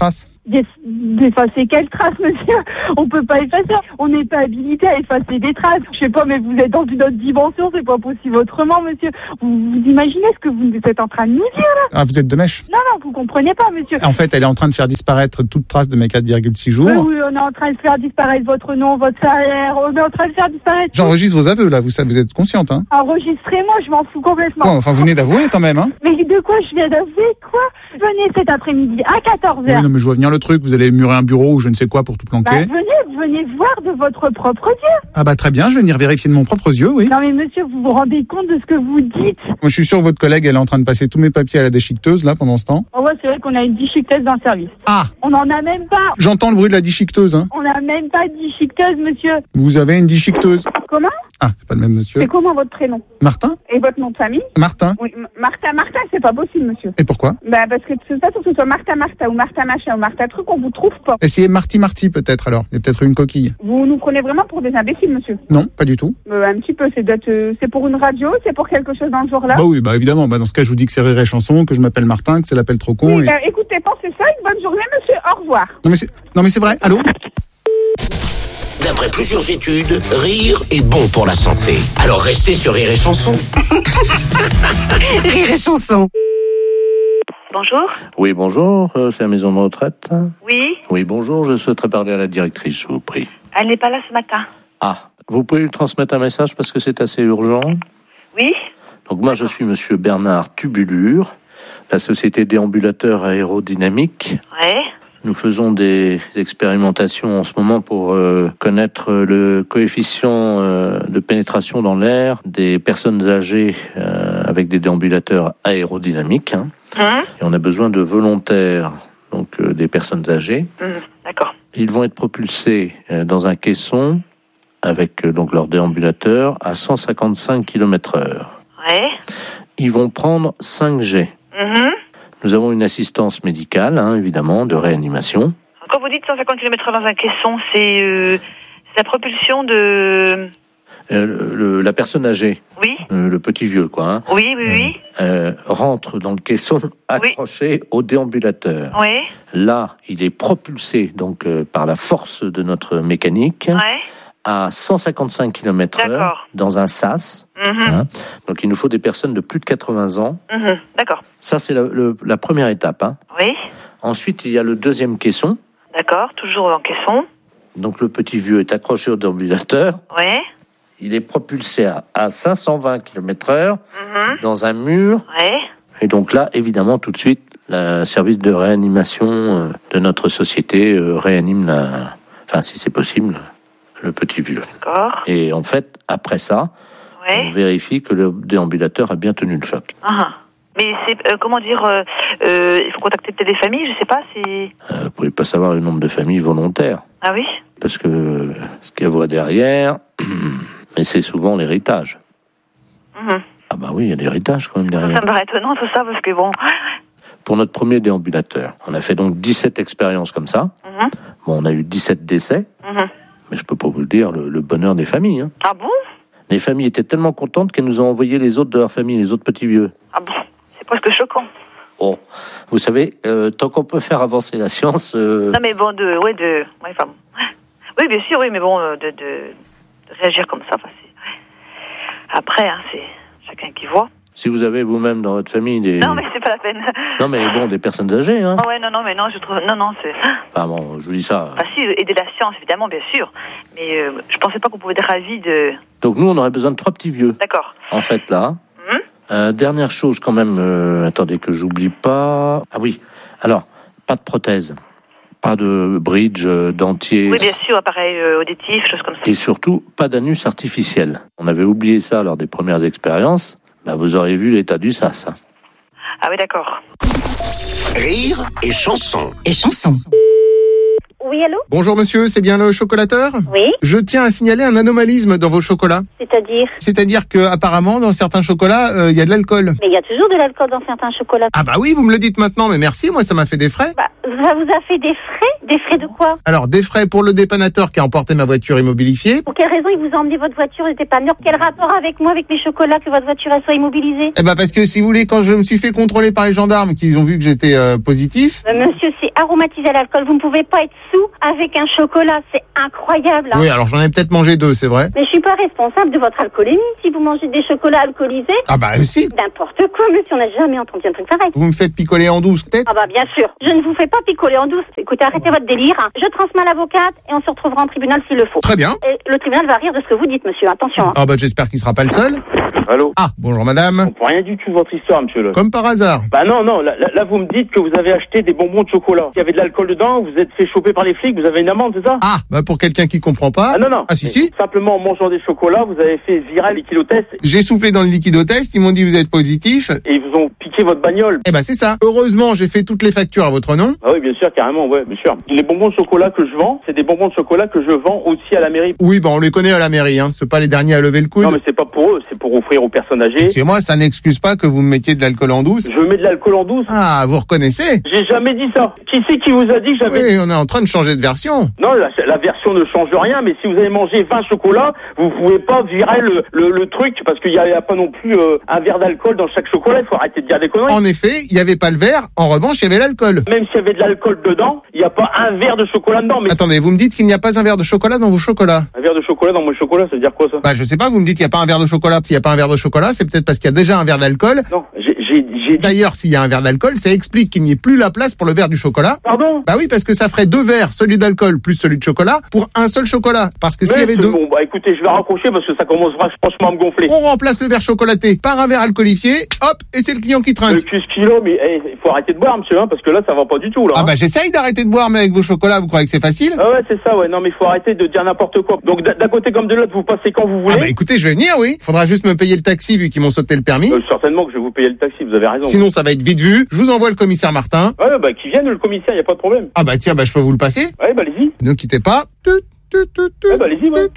D'eff- D'effacer quelle trace, monsieur? On peut pas effacer. On n'est pas habilité à effacer des traces. Je sais pas, mais vous êtes dans une autre dimension, c'est pas possible autrement, monsieur. Vous, vous imaginez ce que vous êtes en train de nous dire, là? Ah, vous êtes de mèche. Non, non, vous comprenez pas, monsieur. En fait, elle est en train de faire disparaître toute trace de mes quatre virgule six jours. Oui, oui, on est en train de faire disparaître votre nom, votre salaire. On est en train de faire disparaître. J'enregistre vos aveux, là. Vous, savez, vous êtes consciente, hein? Enregistrez-moi, je m'en fous complètement. Bon, enfin, vous venez d'avouer, quand même, hein? Mais de quoi je viens d'avouer, quoi? Venez cet après-midi à quatorze heures. Oui, non, mais je vois venir le truc. Vous allez murer un bureau ou je ne sais quoi pour tout Bah, planquer. venez, venez voir de votre propre yeux. Ah bah très bien, je vais venir vérifier de mon propre yeux, oui. Non mais monsieur, vous vous rendez compte de ce que vous dites? Moi, je suis sûr que votre collègue, elle est en train de passer tous mes papiers à la déchiqueteuse, là, pendant ce temps. Oh ouais, c'est vrai qu'on a une déchiqueteuse dans le service. Ah! On n'en a même pas. J'entends le bruit de la déchiqueteuse, hein. On n'a même pas de déchiqueteuse, monsieur. Vous avez une déchiqueteuse. Comment? Ah, c'est pas le même monsieur. C'est comment votre prénom? Martin? Et votre nom de famille? Martin. Oui, M- Martha, Martha, c'est pas possible, monsieur. Et pourquoi? Bah parce que de toute façon, que ce soit Martha, Martha ou Martha machin ou Martha truc, on vous trouve pas. Essayez Marty Marty, peut-être, alors. Il y a peut-être une coquille. Vous nous prenez vraiment pour des imbéciles, monsieur. Non, pas du tout. Euh, un petit peu, c'est d'être, euh, c'est pour une radio, c'est pour quelque chose dans ce genre-là. Bah oui, bah évidemment. Bah dans ce cas, je vous dis que c'est Rire et Chanson, que je m'appelle Martin, que c'est l'appel trop con. Oui, et... bah, écoutez, pensez ça, une bonne journée, monsieur, au revoir. Non mais c'est, non mais c'est vrai. Allô? D'après plusieurs études, rire est bon pour la santé. Alors restez sur Rire et Chanson. Rire et Chanson. Bonjour. Oui, bonjour, euh, c'est la maison de retraite. Oui. Oui, bonjour, je souhaiterais parler à la directrice, je vous prie. Elle n'est pas là ce matin. Ah, vous pouvez lui transmettre un message parce que c'est assez urgent. Oui. Donc moi, je suis monsieur Bernard Tubulure, la société déambulateur aérodynamique. Ouais. Nous faisons des expérimentations en ce moment pour euh, connaître le coefficient euh, de pénétration dans l'air des personnes âgées euh, avec des déambulateurs aérodynamiques. Hein. Hum. Et on a besoin de volontaires, donc euh, des personnes âgées. Hum, D'accord. Ils vont être propulsés euh, dans un caisson avec euh, donc leur déambulateur à cent cinquante-cinq kilomètres heure. Ouais. Ils vont prendre cinq G. Mhm. Nous avons une assistance médicale, hein, évidemment, de réanimation. Quand vous dites cent cinquante kilomètres heure dans un caisson, c'est euh, c'est la propulsion de... Euh, le, le- la personne âgée, Oui. euh, le petit vieux, quoi, hein, Oui, oui, oui. euh, rentre dans le caisson accroché au déambulateur. Oui. Là, il est propulsé donc euh, par la force de notre mécanique Ouais. à cent cinquante-cinq kilomètres heure D'accord. dans un sas. Mhm. Hein. Donc il nous faut des personnes de plus de quatre-vingts ans. Mhm. D'accord. Ça, c'est la, le- la première étape. Hein. Oui. Ensuite, il y a le deuxième caisson. D'accord. Toujours en caisson. Donc le petit vieux est accroché au déambulateur. Ouais. Il est propulsé à, à cinq cent vingt kilomètres heure Mhm. dans un mur. Ouais. Et donc là, évidemment, tout de suite, le service de réanimation euh, de notre société euh, réanime, la, enfin, si c'est possible, le petit vieux. D'accord. Et en fait, après ça, Ouais. on vérifie que le déambulateur a bien tenu le choc. Ah. Mais c'est, euh, comment dire, euh, euh, il faut contacter peut-être les familles, je sais pas, c'est... Euh, vous pouvez pas savoir le nombre de familles volontaires, Ah oui. parce que ce qu'elle voit derrière, mais c'est souvent l'héritage. Mhm. Ah bah oui, il y a l'héritage quand même Ça derrière. me paraît étonnant tout ça, parce que bon... Pour notre premier déambulateur, on a fait donc dix-sept expériences comme ça. Mhm. Bon, on a eu dix-sept décès, Mhm. mais je peux pas vous le dire, le, le bonheur des familles. Hein. Ah bon? Les familles étaient tellement contentes qu'elles nous ont envoyé les autres de leur famille, les autres petits vieux. Ah bon? C'est presque choquant. Oh, vous savez, euh, tant qu'on peut faire avancer la science... euh, Non mais bon, de... Ouais, de... Ouais, enfin bon. Oui, bien sûr, oui, mais bon, euh, de, de, de réagir comme ça, enfin, c'est... ouais. Après, hein, c'est chacun qui voit. Si vous avez vous-même dans votre famille des... Non, mais c'est pas la peine. Non, mais bon, des personnes âgées, hein. Ah ouais, non, non, mais non, je trouve... Non, non, c'est... Enfin bon, je vous dis ça. Bah si, aider la science, évidemment, bien sûr. Mais euh, je pensais pas qu'on pouvait être ravis de... Donc nous, on aurait besoin de trois petits vieux. D'accord. En fait, là. Hum Euh, dernière chose quand même, euh, attendez que j'oublie pas. Ah oui, alors, pas de prothèse, pas de bridge, euh, dentier. Oui, bien sûr, appareil euh, auditif, choses comme ça. Et surtout, pas d'anus artificiel. On avait oublié ça lors des premières expériences. Bah, vous aurez vu l'état du sas. Hein. Ah oui, d'accord. Rire et chanson. Et chanson. Oui, allô? Bonjour monsieur, c'est bien le chocolateur? Oui. Je tiens à signaler un anomalisme dans vos chocolats. C'est-à-dire? C'est-à-dire que apparemment dans certains chocolats, il euh, y a de l'alcool. Mais il y a toujours de l'alcool dans certains chocolats. Ah bah oui, vous me le dites maintenant, mais merci, moi ça m'a fait des frais. Bah, ça vous a fait des frais? Des frais de quoi? Alors, des frais pour le dépannateur qui a emporté ma voiture immobilifiée. Pour quelle raison il vous a emmené votre voiture et pas mûr? Quel rapport avec moi, avec mes chocolats, que votre voiture elle soit immobilisée? Eh ben parce que si vous voulez, quand je me suis fait contrôler par les gendarmes, qu'ils ont vu que j'étais euh, positif. Euh, monsieur, c'est aromatisé à l'alcool. Vous ne pouvez pas être sous avec un chocolat. C'est incroyable. Hein. Oui, alors j'en ai peut-être mangé deux, c'est vrai. Mais je suis pas responsable de votre alcoolémie si vous mangez des chocolats alcoolisés. Ah bah si. N'importe quoi, monsieur. On n'a jamais entendu un truc pareil. Vous me faites picoler en douce, peut-être? Ah bah bien sûr. Je ne vous fais pas picoler en douce. Écoutez, arrêtez votre délire. Hein. Je transmets à l'avocate et on se retrouvera en tribunal s'il le faut. Très bien. Et le tribunal va rire de ce que vous dites, monsieur. Attention. Hein. Ah bah j'espère qu'il sera pas le seul. Allô? Ah, bonjour madame. On comprend rien du tout de votre histoire, monsieur. Là. Comme par hasard. Bah non, non, là, là vous me dites que vous avez acheté des bonbons de chocolat. Il y avait de l'alcool dedans, vous êtes fait choper par les flics, vous avez une amende, c'est ça? Ah, bah pour quelqu'un qui comprend pas. Ah non, non. Ah si, si. Simplement en mangeant des chocolats, vous avez fait virer les kilotests. J'ai soufflé dans le liquidotest, ils m'ont dit vous êtes positif. Et ils vous ont piqué votre bagnole. Eh bah c'est ça. Heureusement, j'ai fait toutes les factures à votre nom. Ah oui, bien sûr, carrément, ouais, bien sûr. Les bonbons de chocolat que je vends, c'est des bonbons de chocolat que je vends aussi à la mairie. Oui, bah on les connaît à la mairie, hein. C'est pas les derniers à lever le coude. Non, mais c'est pas pour eux, c'est pour offrir aux personnes âgées. C'est moi, ça n'excuse pas que vous me mettiez de l'alcool en douce. Je mets de l'alcool en douce. Ah, vous reconnaissez? J'ai jamais dit ça. Qui c'est qui vous a dit que j'avais... Oui, on est en train de changer de version. Non, la, la version ne change rien, mais si vous avez mangé vingt chocolats, vous pouvez pas virer le, le, le truc, parce qu'il y a, y a pas non plus euh, un verre d'alcool dans chaque chocolat, il faut arrêter de dire des conneries. En effet, il y avait pas le verre, en revanche, il y avait l'alcool. Même s'il y avait de l'alcool dedans, il n'y a pas un verre de chocolat dedans. Mais... Attendez, vous me dites qu'il n'y a pas un verre de chocolat dans vos chocolats? Un verre de chocolat dans mon chocolat, ça veut dire quoi ça? Bah je sais pas, vous me dites qu'il n'y a pas un verre de chocolat. S'il n'y a pas un verre de chocolat, c'est peut-être parce qu'il y a déjà un verre d'alcool. Non, j'ai... j'ai, j'ai... D'ailleurs, s'il y a un verre d'alcool, ça explique qu'il n'y ait plus la place pour le verre du chocolat. Pardon? Bah oui, parce que ça ferait deux verres, celui d'alcool plus celui de chocolat, pour un seul chocolat. Parce que s'il y avait deux... Bon, bah écoutez, je vais raccrocher parce que ça commence franchement à me gonfler. On remplace le verre chocolaté par un verre alcoolifié, hop, et c'est le client qui trinque. Le cul kilo, mais il hey, faut arrêter de boire, monsieur, hein, parce que là, ça va pas du tout, là. Ah hein. bah j'essaye d'arrêter de boire, mais avec vos chocolats, vous croyez que c'est facile? Ah ouais, c'est ça, ouais. Non, mais il faut arrêter de dire n'importe quoi. Donc d'un côté comme de l'autre, vous passez quand vous voulez. Ah bah écoutez, je vais venir, oui. Faudra juste me payer le taxi vu qu'ils m'ont sauté le permis. Euh, certainement que je vais vous payer le taxi, vous avez raison. Sinon, ça va être vite vu. Je vous envoie le commissaire Martin. Ouais, bah qui vienne le commissaire, y a pas de problème. Ah bah tiens, bah je peux vous le passer. Ouais, bah allez-y. Ne quittez pas. Ouais, bah allez-y, ouais.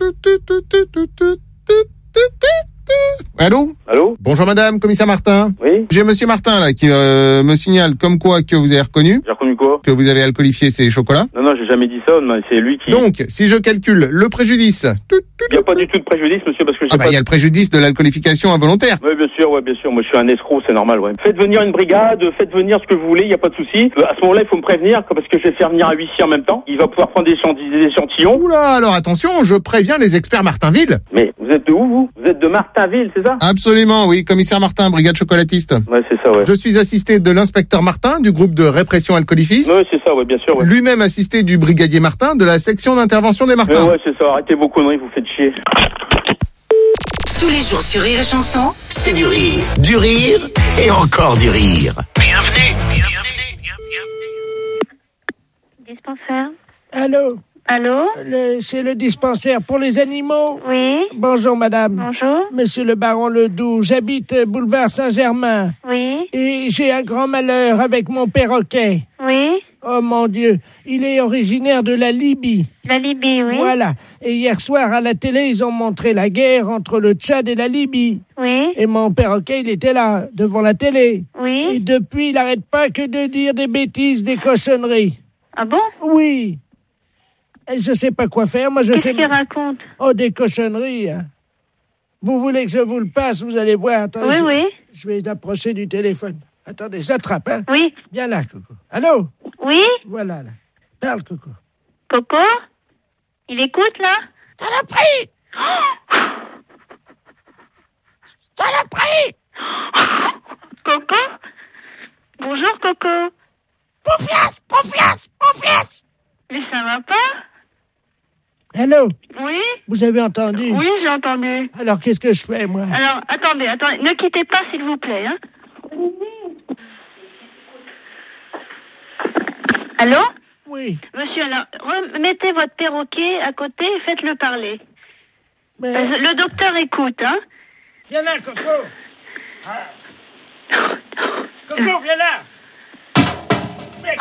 Allô? Allô? Bonjour madame, commissaire Martin. Oui? J'ai monsieur Martin là qui euh, me signale comme quoi que vous avez reconnu. J'ai reconnu quoi? Que vous avez alcoolifié ces chocolats. Non, non, j'ai jamais dit ça, mais c'est lui qui... Donc, si je calcule le préjudice... Il n'y a pas du tout de préjudice, monsieur, parce que j'ai Ah bah, pas... il y a le préjudice de l'alcoolification involontaire. Oui, bien sûr, ouais, bien sûr. Moi, je suis un escroc, c'est normal, ouais. Faites venir une brigade, faites venir ce que vous voulez, il n'y a pas de souci. Euh, à ce moment-là, il faut me prévenir, parce que je vais faire venir un huissier en même temps. Il va pouvoir prendre des échantillons. Oula, alors attention, je préviens les experts Martinville. Mais vous êtes de où, vous? Vous êtes de Martinville, c'est ça? Absolument, oui, commissaire Martin, brigade chocolatiste. Ouais, c'est ça, ouais. Je suis assisté de l'inspecteur Martin, du groupe de répression alcoolifiste. Ouais, c'est ça, ouais, bien sûr, ouais. Lui-même assisté du brigadier Martin, de la section d'intervention des Martins. Ouais, ouais, c'est ça, arrêtez vos conneries, vous faites chier. Tous les jours sur Rire et Chanson, c'est du rire, du rire et encore du rire. Bienvenue, bienvenue, bienvenue. Dispensaire. Allô? Allô? Le- C'est le dispensaire pour les animaux? Oui. Bonjour, madame. Bonjour. Monsieur le baron Ledoux, j'habite euh, boulevard Saint-Germain. Oui. Et j'ai un grand malheur avec mon perroquet. Oui. Oh mon Dieu, il est originaire de la Libye. La Libye, oui. Voilà. Et hier soir, à la télé, ils ont montré la guerre entre le Tchad et la Libye. Oui. Et mon perroquet, il était là, devant la télé. Oui. Et depuis, il n'arrête pas que de dire des bêtises, des cochonneries. Ah bon? Oui. Et je sais pas quoi faire, moi je Qu'est-ce sais... qu'il raconte? Oh, des cochonneries, hein. Vous voulez que je vous le passe, vous allez voir. Attends, Oui, je... oui. Je vais approcher du téléphone. Attendez, je l'attrape, hein. Oui. Viens là, Coco. Allô? Oui. Voilà, là. Parle, Coco. Coco? Il écoute, là? Ça l'a pris! Ça l'a pris! Coco? Bonjour, Coco. Pouflias! Pouflias! Pouflias! Mais ça va pas? Allô? Oui? Vous avez entendu? Oui, j'ai entendu. Alors, qu'est-ce que je fais, moi? Alors, attendez, attendez. Ne quittez pas, s'il vous plaît, hein. Allô? Oui. Monsieur, alors, remettez votre perroquet à côté et faites-le parler. Mais... Parce que le docteur écoute, hein. Viens là, Coco. Ah. Coco, viens là. Mais...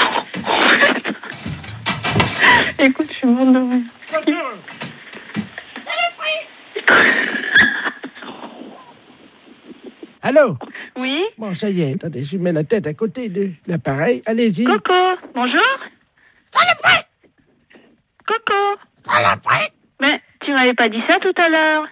Écoute, je suis morte de rire. Coco. Ça l'a pris. Allô? Oui? Bon, ça y est, attendez, je mets la tête à côté de l'appareil. Allez-y. Coco, bonjour? Ça l'a pris. Coco. Mais tu m'avais pas dit ça tout à l'heure.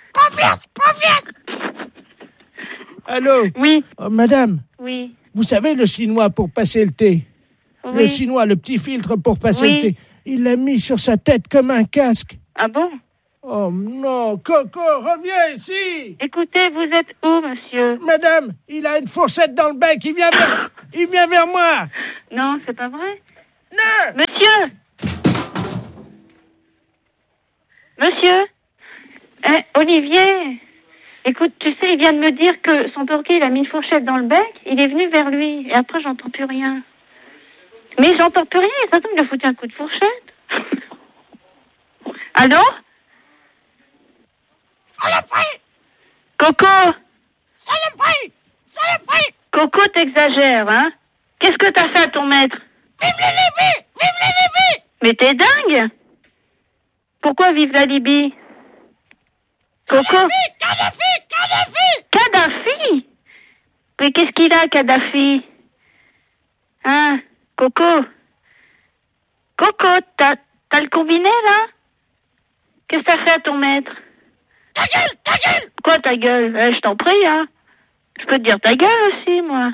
Allô? Oui. Oh, madame, Oui. vous savez le chinois pour passer le thé? Le Oui. chinois, le petit filtre pour passer Oui. le thé. Il l'a mis sur sa tête comme un casque. Ah bon? Oh non, Coco, reviens ici! Écoutez, vous êtes où, monsieur? Madame, il a une fourchette dans le bec, il vient vers, il vient vers moi! Non, c'est pas vrai. Non! Monsieur! Monsieur? Eh, Olivier! Écoute, tu sais, il vient de me dire que son porquier, il a mis une fourchette dans le bec, il est venu vers lui, et après, j'entends plus rien. Mais j'entends plus rien, ça tombe, il a foutu un coup de fourchette. Allô? Saloperie! Coco! Saloperie! Saloperie! Coco, t'exagères, hein? Qu'est-ce que t'as fait à ton maître? Vive la Libye! Vive la Libye! Mais t'es dingue! Pourquoi vive la Libye? Coco? Kadhafi! Kadhafi! Kadhafi? Mais qu'est-ce qu'il a, Kadhafi? Hein? Coco? Coco, t'as, t'as le combiné, là? Qu'est-ce que t'as fait à ton maître? Ta gueule! Ta gueule! Quoi, ta gueule? Eh, je t'en prie, hein? Je peux te dire ta gueule aussi, moi.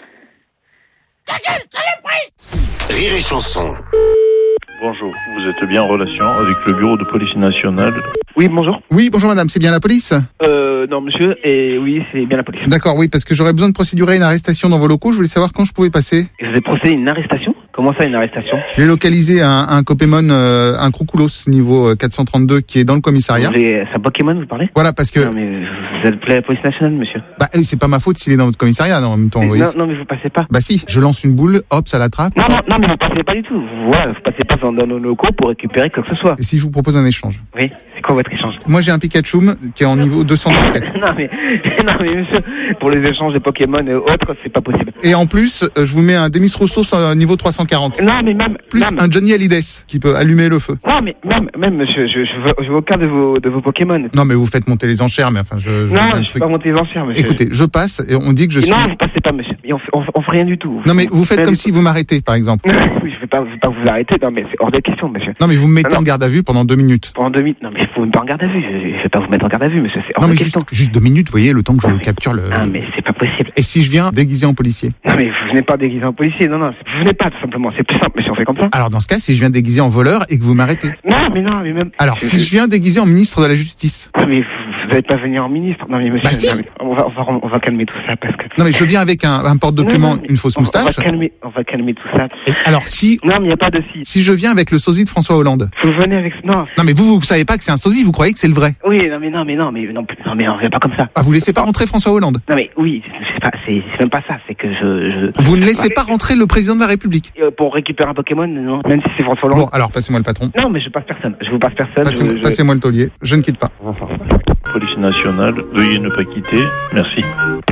Ta gueule! Saloperie! Rire et chanson. Bonjour, vous êtes bien en relation avec le bureau de police nationale. Oui, bonjour. Oui, bonjour madame, c'est bien la police? Euh, non, monsieur, et oui, c'est bien la police. D'accord, oui, parce que j'aurais besoin de procédurer une arrestation dans vos locaux, je voulais savoir quand je pouvais passer. Et vous avez procédé à une arrestation? Comment ça, une arrestation? J'ai localisé un, un Copémon, euh, un Croucoulos niveau quatre cent trente-deux qui est dans le commissariat. C'est un Pokémon, vous parlez? Voilà, parce que... Non, mais vous appelez la police nationale, monsieur. Bah, eh, c'est pas ma faute s'il est dans votre commissariat, non, en même temps. Mais vous voyez. non, non, mais vous passez pas. Bah si, je lance une boule, hop, ça l'attrape. Non, non, non, mais vous passez pas du tout. Voilà, vous passez pas dans, dans nos locaux pour récupérer quoi que ce soit. Et si je vous propose un échange? Oui, c'est quoi votre échange? Moi j'ai un Pikachu qui est en niveau deux cent dix-sept. Non, mais, non, mais monsieur, pour les échanges de Pokémon et autres, c'est pas possible. Et en plus, euh, je vous mets un Demis Rousseau euh, niveau trois cent quarante. Non, mais même... Plus même. un Johnny Hallyday qui peut allumer le feu. Non, mais même, même monsieur, je, je, veux, je veux aucun de vos, de vos Pokémon. Non, mais vous faites monter les enchères, mais enfin, je... je Non, un je ne truc. fais pas monter les enchères, monsieur. Écoutez, je passe et on dit que je suis... Non, vous passez pas, monsieur. Et on, fait- on, on fait rien du tout. Non, mais vous faites Rien comme du si vous m'arrêtez, par exemple. tout. Oui, je vais pas, je vais pas vous arrêter, non, mais c'est hors de question, monsieur. Non, mais vous me mettez Non, en garde à vue pendant deux minutes. Pendant deux minutes, non, mais faut me mettre en garde à vue. Je, je vais pas vous mettre en garde à vue, monsieur. C'est hors Non, de mais juste, question. juste deux minutes, vous voyez, le temps que je capture le... Ah, mais c'est pas possible. Et si je viens déguisé en policier? Non, mais vous venez pas déguisé en policier. Non, non, c'est- vous venez pas, tout simplement. C'est plus simple, monsieur. On fait comme ça. Alors, dans ce cas, si je viens déguisé en voleur et que vous m'arrêtez? Non, mais non, mais même. Alors, si je viens déguisé en ministre de la Justice? Non, mais vous, vous allez pas venir en ministre. Non, mais monsieur. Bah, si. Non, mais on va, on va, on va calmer tout ça parce que. Non, mais je viens avec un, un porte-document, Non, non, mais une fausse on va- On moustache. va calmer, on va calmer tout ça. Et alors, si... Non, mais il y a pas de si. Si je viens avec le sosie de François Hollande? Vous venez avec. Non. Non, mais vous, vous savez pas que c'est un sosie, vous croyez que c'est le vrai? Oui, non, mais non, mais non, mais non, non mais on vient pas comme ça. Ah, vous laissez pas rentrer François Hollande? Non, mais oui, c'est pas, c'est c'est même pas ça. C'est que je. je... Vous ne laissez pas rentrer le président de la République? Euh, Pour récupérer un Pokémon, non. Même si c'est François Hollande. Bon, alors, passez-moi le patron. Non, mais je passe personne. Je vous passe personne. Passez-moi je- je- passez-moi le taulier. Je ne quitte pas. Police nationale, veuillez ne pas quitter. Merci.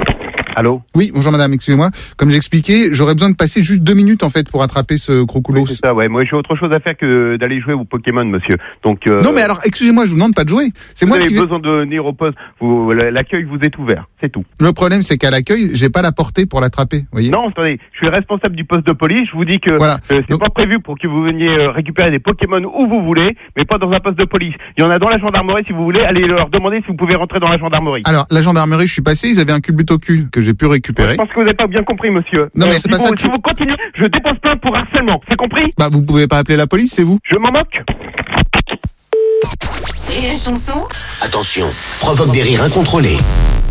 Allô? Oui, bonjour madame, excusez-moi. Comme j'ai expliqué, j'aurais besoin de passer juste deux minutes en fait pour attraper ce Crocoulos. C'est ça, ouais. Moi, j'ai autre chose à faire que d'aller jouer au Pokémon, monsieur. Donc. Euh, Non mais alors, excusez-moi, je vous demande pas de jouer. C'est vous moi avez qui vais... besoin de venir au poste. Vous, l'accueil vous est ouvert, c'est tout. Le problème, c'est qu'à l'accueil, j'ai pas la portée pour l'attraper, vous voyez? Non, attendez, je suis le responsable du poste de police. Je vous dis que Voilà. euh, c'est pas prévu pour que vous veniez euh, récupérer des Pokémon où vous voulez, mais pas dans un poste de police. Il y en a dans la gendarmerie si vous voulez. Allez leur demander si vous pouvez rentrer dans la gendarmerie. Alors, la gendarmerie, je suis passé, ils avaient un culbute au cul que j'ai pu récupérer. Je pense que vous n'avez pas bien compris, monsieur. Non, mais c'est si pas vous, ça que Si vous continuez, je dépose plainte pour harcèlement. C'est compris? Bah, vous pouvez pas appeler la police, c'est vous? Je m'en moque. Rire et chanson. Attention, provoque des rires incontrôlés.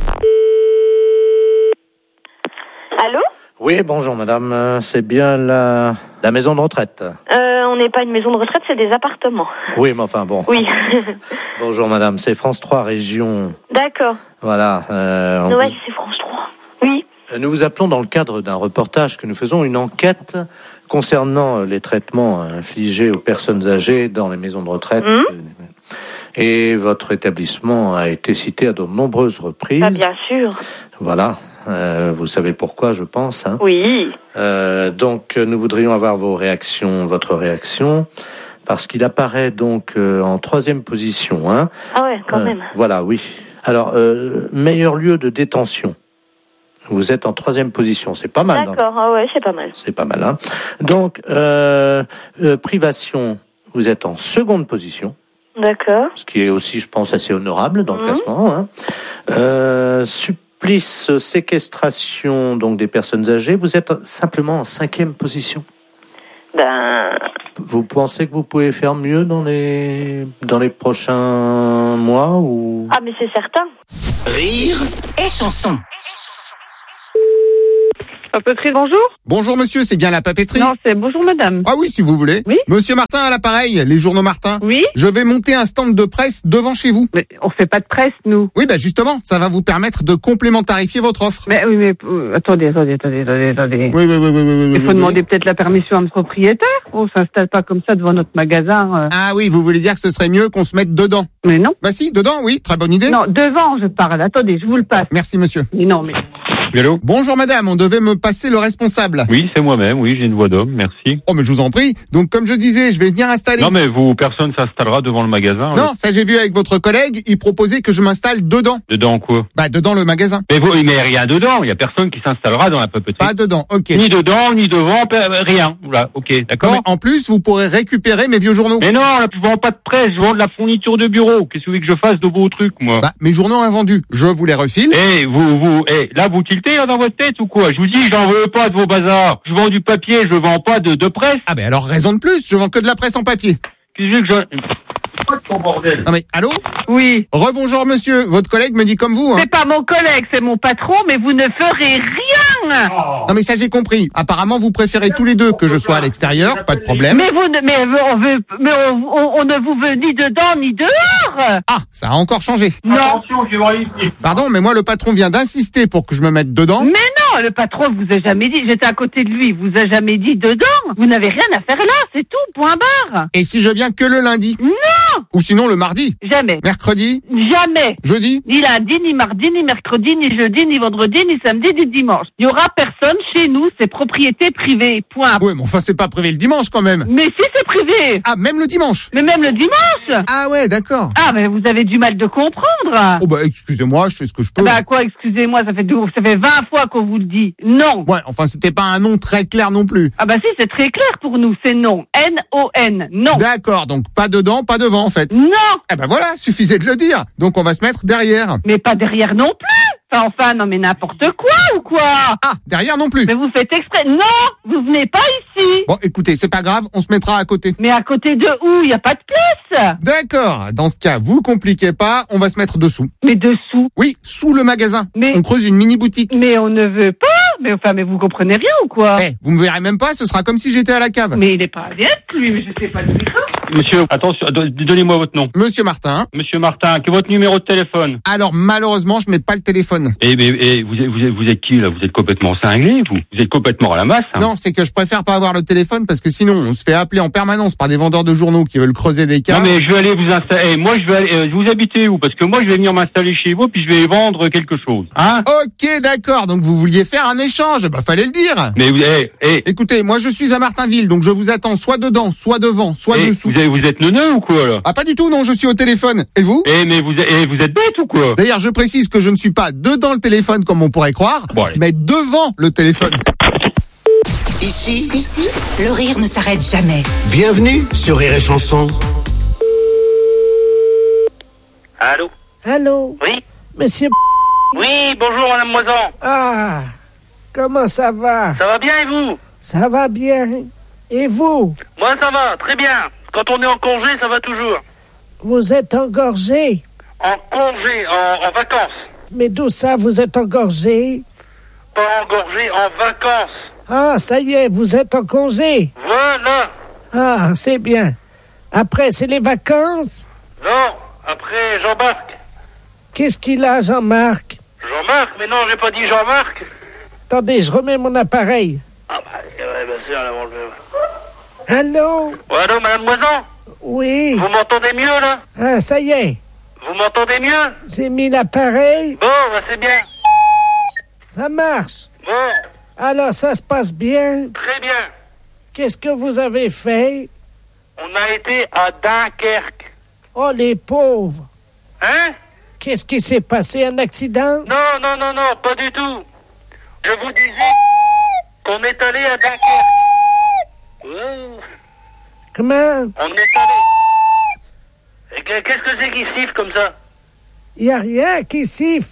Allô? Oui, bonjour madame, Euh, c'est bien la, la maison de retraite. euh, On n'est pas une maison de retraite, c'est des appartements. Oui, mais enfin bon. Oui. Bonjour madame, c'est France trois Région. D'accord. Voilà. Euh, on Ouais, vous- c'est France trois. Oui. Nous vous appelons dans le cadre d'un reportage que nous faisons, une enquête concernant les traitements infligés aux personnes âgées dans les maisons de retraite. Mmh. Et votre établissement a été cité à de nombreuses reprises. Ah, bien sûr. Voilà. Euh, vous savez pourquoi, je pense. Hein. Oui. Euh, donc, nous voudrions avoir vos réactions, votre réaction, parce qu'il apparaît donc euh, en troisième position. Hein. Ah ouais, quand Euh, même. Voilà, oui. Alors, euh, meilleur lieu de détention. Vous êtes en troisième position, c'est pas mal. D'accord, ah ouais, c'est pas mal. C'est pas mal, hein. Donc, euh, euh, privation. vous êtes en seconde position. D'accord. Ce qui est aussi, je pense, assez honorable dans le Mmh. classement. Hein. Euh, supplice, séquestration donc des personnes âgées, vous êtes simplement en cinquième position. Ben... Vous pensez que vous pouvez faire mieux dans les dans les prochains mois ou... Ah, mais c'est certain. Rire et chanson. Papeterie, bonjour. Bonjour monsieur, c'est bien la papeterie? Non, c'est bonjour madame. Ah oui, si vous voulez. Oui. Monsieur Martin à l'appareil, les journaux Martin. Oui. Je vais monter un stand de presse devant chez vous. Mais on fait pas de presse, nous. Oui, bah justement, ça va vous permettre de complémentarifier votre offre. Mais oui, mais euh, attendez, attendez, attendez, attendez, attendez. Oui, oui, oui, oui, oui, oui. Il faut oui, demander oui. peut-être la permission à un propriétaire. On s'installe pas comme ça devant notre magasin. euh. Ah oui, vous voulez dire que ce serait mieux qu'on se mette dedans? Mais non. Bah si, dedans, oui, très bonne idée. Non, devant, je parle. Attendez, je vous le passe. Merci monsieur. Mais non, mais... Allô? Bonjour madame, on devait me passer le responsable. Oui, c'est moi-même, oui, j'ai une voix d'homme, merci. Oh mais je vous en prie. Donc comme je disais, je vais venir installer... Non mais vous, personne s'installera devant le magasin. Non, ça j'ai vu avec votre collègue, il proposait que je m'installe dedans. Dedans quoi? Bah dedans le magasin. Mais vous, mais rien dedans, il y a personne qui s'installera dans la papeterie. Pas dedans, ok. Ni dedans, ni devant, pe- rien. Voilà, ok, d'accord. Non, mais en plus, vous pourrez récupérer mes vieux journaux. Mais non, là, je vends pas de presse, je vends de la fourniture de bureau. Qu'est-ce que vous voulez que je fasse de beaux trucs, moi? Bah, mes journaux invendus, je vous les refile. Eh, vous, vous, eh, là, vous tiltez, là, dans votre tête ou quoi? Je vous dis, j'en veux pas de vos bazars. Je vends du papier, je vends pas de, de presse. Ah ben alors raison de plus, je vends que de la presse en papier. Qu'est-ce que je... Quoi de ton bordel? Non mais, allô? Oui. Rebonjour monsieur, votre collègue me dit comme vous. Hein. C'est pas mon collègue, c'est mon patron, mais vous ne ferez rien. Oh. Non mais ça j'ai compris. Apparemment vous préférez tous les deux que je sois à l'extérieur, pas de problème. Mais vous ne, mais on veut, mais on, on, on ne vous veut ni dedans ni dehors. Ah, ça a encore changé. Non. Attention, je vais voir ici. Pardon, mais moi le patron vient d'insister pour que je me mette dedans. Mais non, le patron vous a jamais dit, j'étais à côté de lui, vous a jamais dit dedans. Vous n'avez rien à faire là, c'est tout, point barre. Et si je viens que le lundi? Non. Ou sinon le mardi? Jamais. Mercredi? Jamais. Jeudi? Ni lundi, ni mardi, ni mercredi, ni jeudi, ni vendredi, ni samedi, ni dimanche. Il y aura personne chez nous, c'est propriété privée, point. Ouais, mais enfin c'est pas privé le dimanche quand même. Mais si c'est privé. Ah, même le dimanche? Mais même le dimanche. Ah ouais, d'accord. Ah, mais vous avez du mal de comprendre. Oh bah excusez-moi, je fais ce que je peux. Bah quoi, excusez-moi, ça fait deux, ça fait vingt fois qu'on vous le dit. Non. Ouais, enfin c'était pas un nom très clair non plus. Ah bah si, c'est très clair pour nous, c'est non. N O N, non. D'accord, donc pas dedans, pas devant en fait. Non. Eh ben voilà, suffisait de le dire. Donc on va se mettre derrière. Mais pas derrière non plus. Enfin, enfin, non mais n'importe quoi ou quoi? Ah, derrière non plus. Mais vous faites exprès. Non, vous venez pas ici. Bon, écoutez, c'est pas grave, on se mettra à côté. Mais à côté de où? Il y a pas de place. D'accord, dans ce cas, vous compliquez pas, on va se mettre dessous. Mais dessous? Oui, sous le magasin. Mais on creuse une mini boutique. Mais on ne veut pas. Mais enfin, mais vous comprenez rien ou quoi? Eh, vous me verrez même pas, ce sera comme si j'étais à la cave. Mais il est pas bien lui, mais je sais pas du tout. Monsieur, attention, do- donnez-moi votre nom. Monsieur Martin. Monsieur Martin, quel est votre numéro de téléphone? Alors malheureusement, je n'ai pas le téléphone. Eh, mais, eh, vous, êtes, vous, êtes, vous êtes qui là? Vous êtes complètement cinglé, vous? Vous êtes complètement à la masse, hein? Non, c'est que je préfère pas avoir le téléphone parce que sinon, on se fait appeler en permanence par des vendeurs de journaux qui veulent creuser des cas. Non mais je vais aller vous installer. Eh, moi je vais aller. Euh, vous habitez où? Parce que moi je vais venir m'installer chez vous puis je vais vendre quelque chose. Hein? Ok, d'accord. Donc vous vouliez faire un échange. Bah fallait le dire. Mais vous, eh, eh. Écoutez, moi je suis à Martinville, donc je vous attends soit dedans, soit devant, soit Eh, dessous. Vous êtes, vous êtes neuneux ou quoi là? Ah pas du tout, non, je suis au téléphone. Et vous? Eh mais vous, êtes- eh, vous êtes bête ou quoi? D'ailleurs, je précise que je ne suis pas dedans le téléphone comme on pourrait croire, Bon, allez. mais devant le téléphone. Ici, Ici, le rire ne s'arrête jamais. bienvenue sur Rire et Chanson. Allô? Allô? Oui? Monsieur... Oui, bonjour madame Moisan. Ah, comment ça va? Ça va bien et vous? Ça va bien. Et vous? Moi ça va, très bien. Quand on est en congé, ça va toujours. Vous êtes engorgé? En congé, en, en vacances. Mais d'où ça, vous êtes engorgé? Pas engorgé, en vacances. Ah, ça y est, vous êtes en congé. Voilà. Ah, c'est bien. Après, c'est les vacances? Non, après Jean-Marc. Qu'est-ce qu'il a, Jean-Marc? Jean-Marc? Mais non, j'ai pas dit Jean-Marc. Attendez, je remets mon appareil. Ah bah, ouais, bien sûr, là, on le... Allô? Ouais, allô, madame Moisan? Oui. Vous m'entendez mieux, là? Ah, ça y est. Vous m'entendez mieux? J'ai mis l'appareil. Bon, bah c'est bien. Ça marche. Bon, Alors, ça se passe bien. très bien. Qu'est-ce que vous avez fait? On a été à Dunkerque. Oh, les pauvres. Hein? Qu'est-ce qui s'est passé? Un accident? Non, non, non, non, pas du tout. Je vous disais qu'on est allé à Dunkerque. Oh. Comment? On est allé. Et que- Qu'est-ce que c'est qui siffle comme ça? Il n'y a rien qui siffle.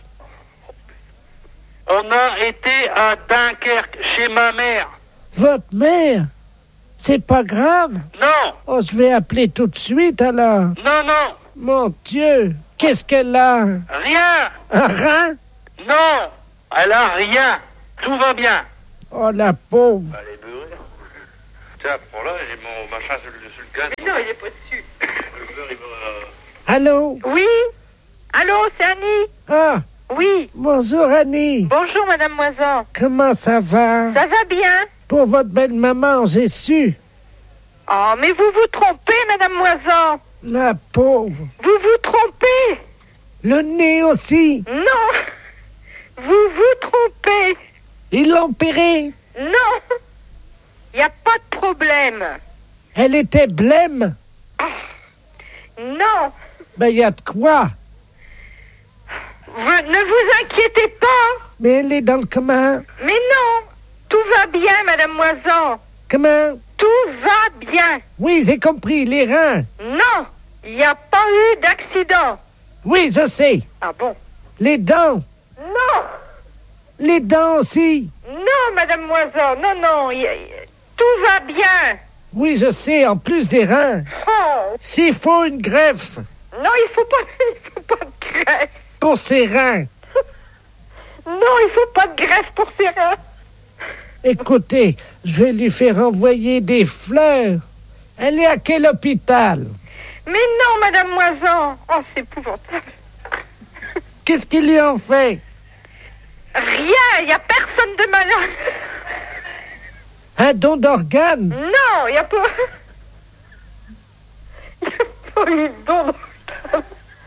On a été à Dunkerque, chez ma mère. Votre mère? C'est pas grave? Non. Oh, je vais appeler tout de suite alors. Non, non. Mon Dieu, qu'est-ce qu'elle a? Rien. Un rein? Non. Elle a rien. Tout va bien. Oh, la pauvre. Elle est beurrée. Tiens, prends-là, j'ai mon machin sur le, sur le gaz. Mais non, il est pas dessus. Le beurre, il va... Allô? Oui. Allô, c'est Annie. Ah, Oui. bonjour Annie. Bonjour, Madame Moisan. Comment ça va? Ça va bien? Pour votre belle-maman, j'ai su. Oh, mais vous vous trompez, Madame Moisan. La pauvre. Vous vous trompez. Le nez aussi. Non. Vous vous trompez. Ils l'ont opérée. Non. Il n'y a pas de problème. Elle était blême. Non. Ben, il y a de quoi. Vous, ne vous inquiétez pas. Mais elle est dans le commun. Mais non. Tout va bien, Madame Moisan. Comment? Tout va bien. Oui, j'ai compris, les reins. Non. Il n'y a pas eu d'accident. Oui, je sais. Ah bon? Les dents. Non. Les dents aussi. Non, Madame Moisan. Non, non. y- y- Tout va bien. Oui, je sais, en plus des reins. Oh. S'il faut une greffe Non, il faut pas, il faut pas de greffe. pour ses reins. Non, il faut pas de greffe pour ses reins. Écoutez, je vais lui faire envoyer des fleurs. Elle est à quel hôpital? Mais non, Madame Moisan. Oh, c'est épouvantable. Qu'est-ce qu'ils lui ont fait? Rien, il n'y a personne de malade. Un don d'organes? Non, il n'y a pas... Il n'y a pas eu de don d'organes.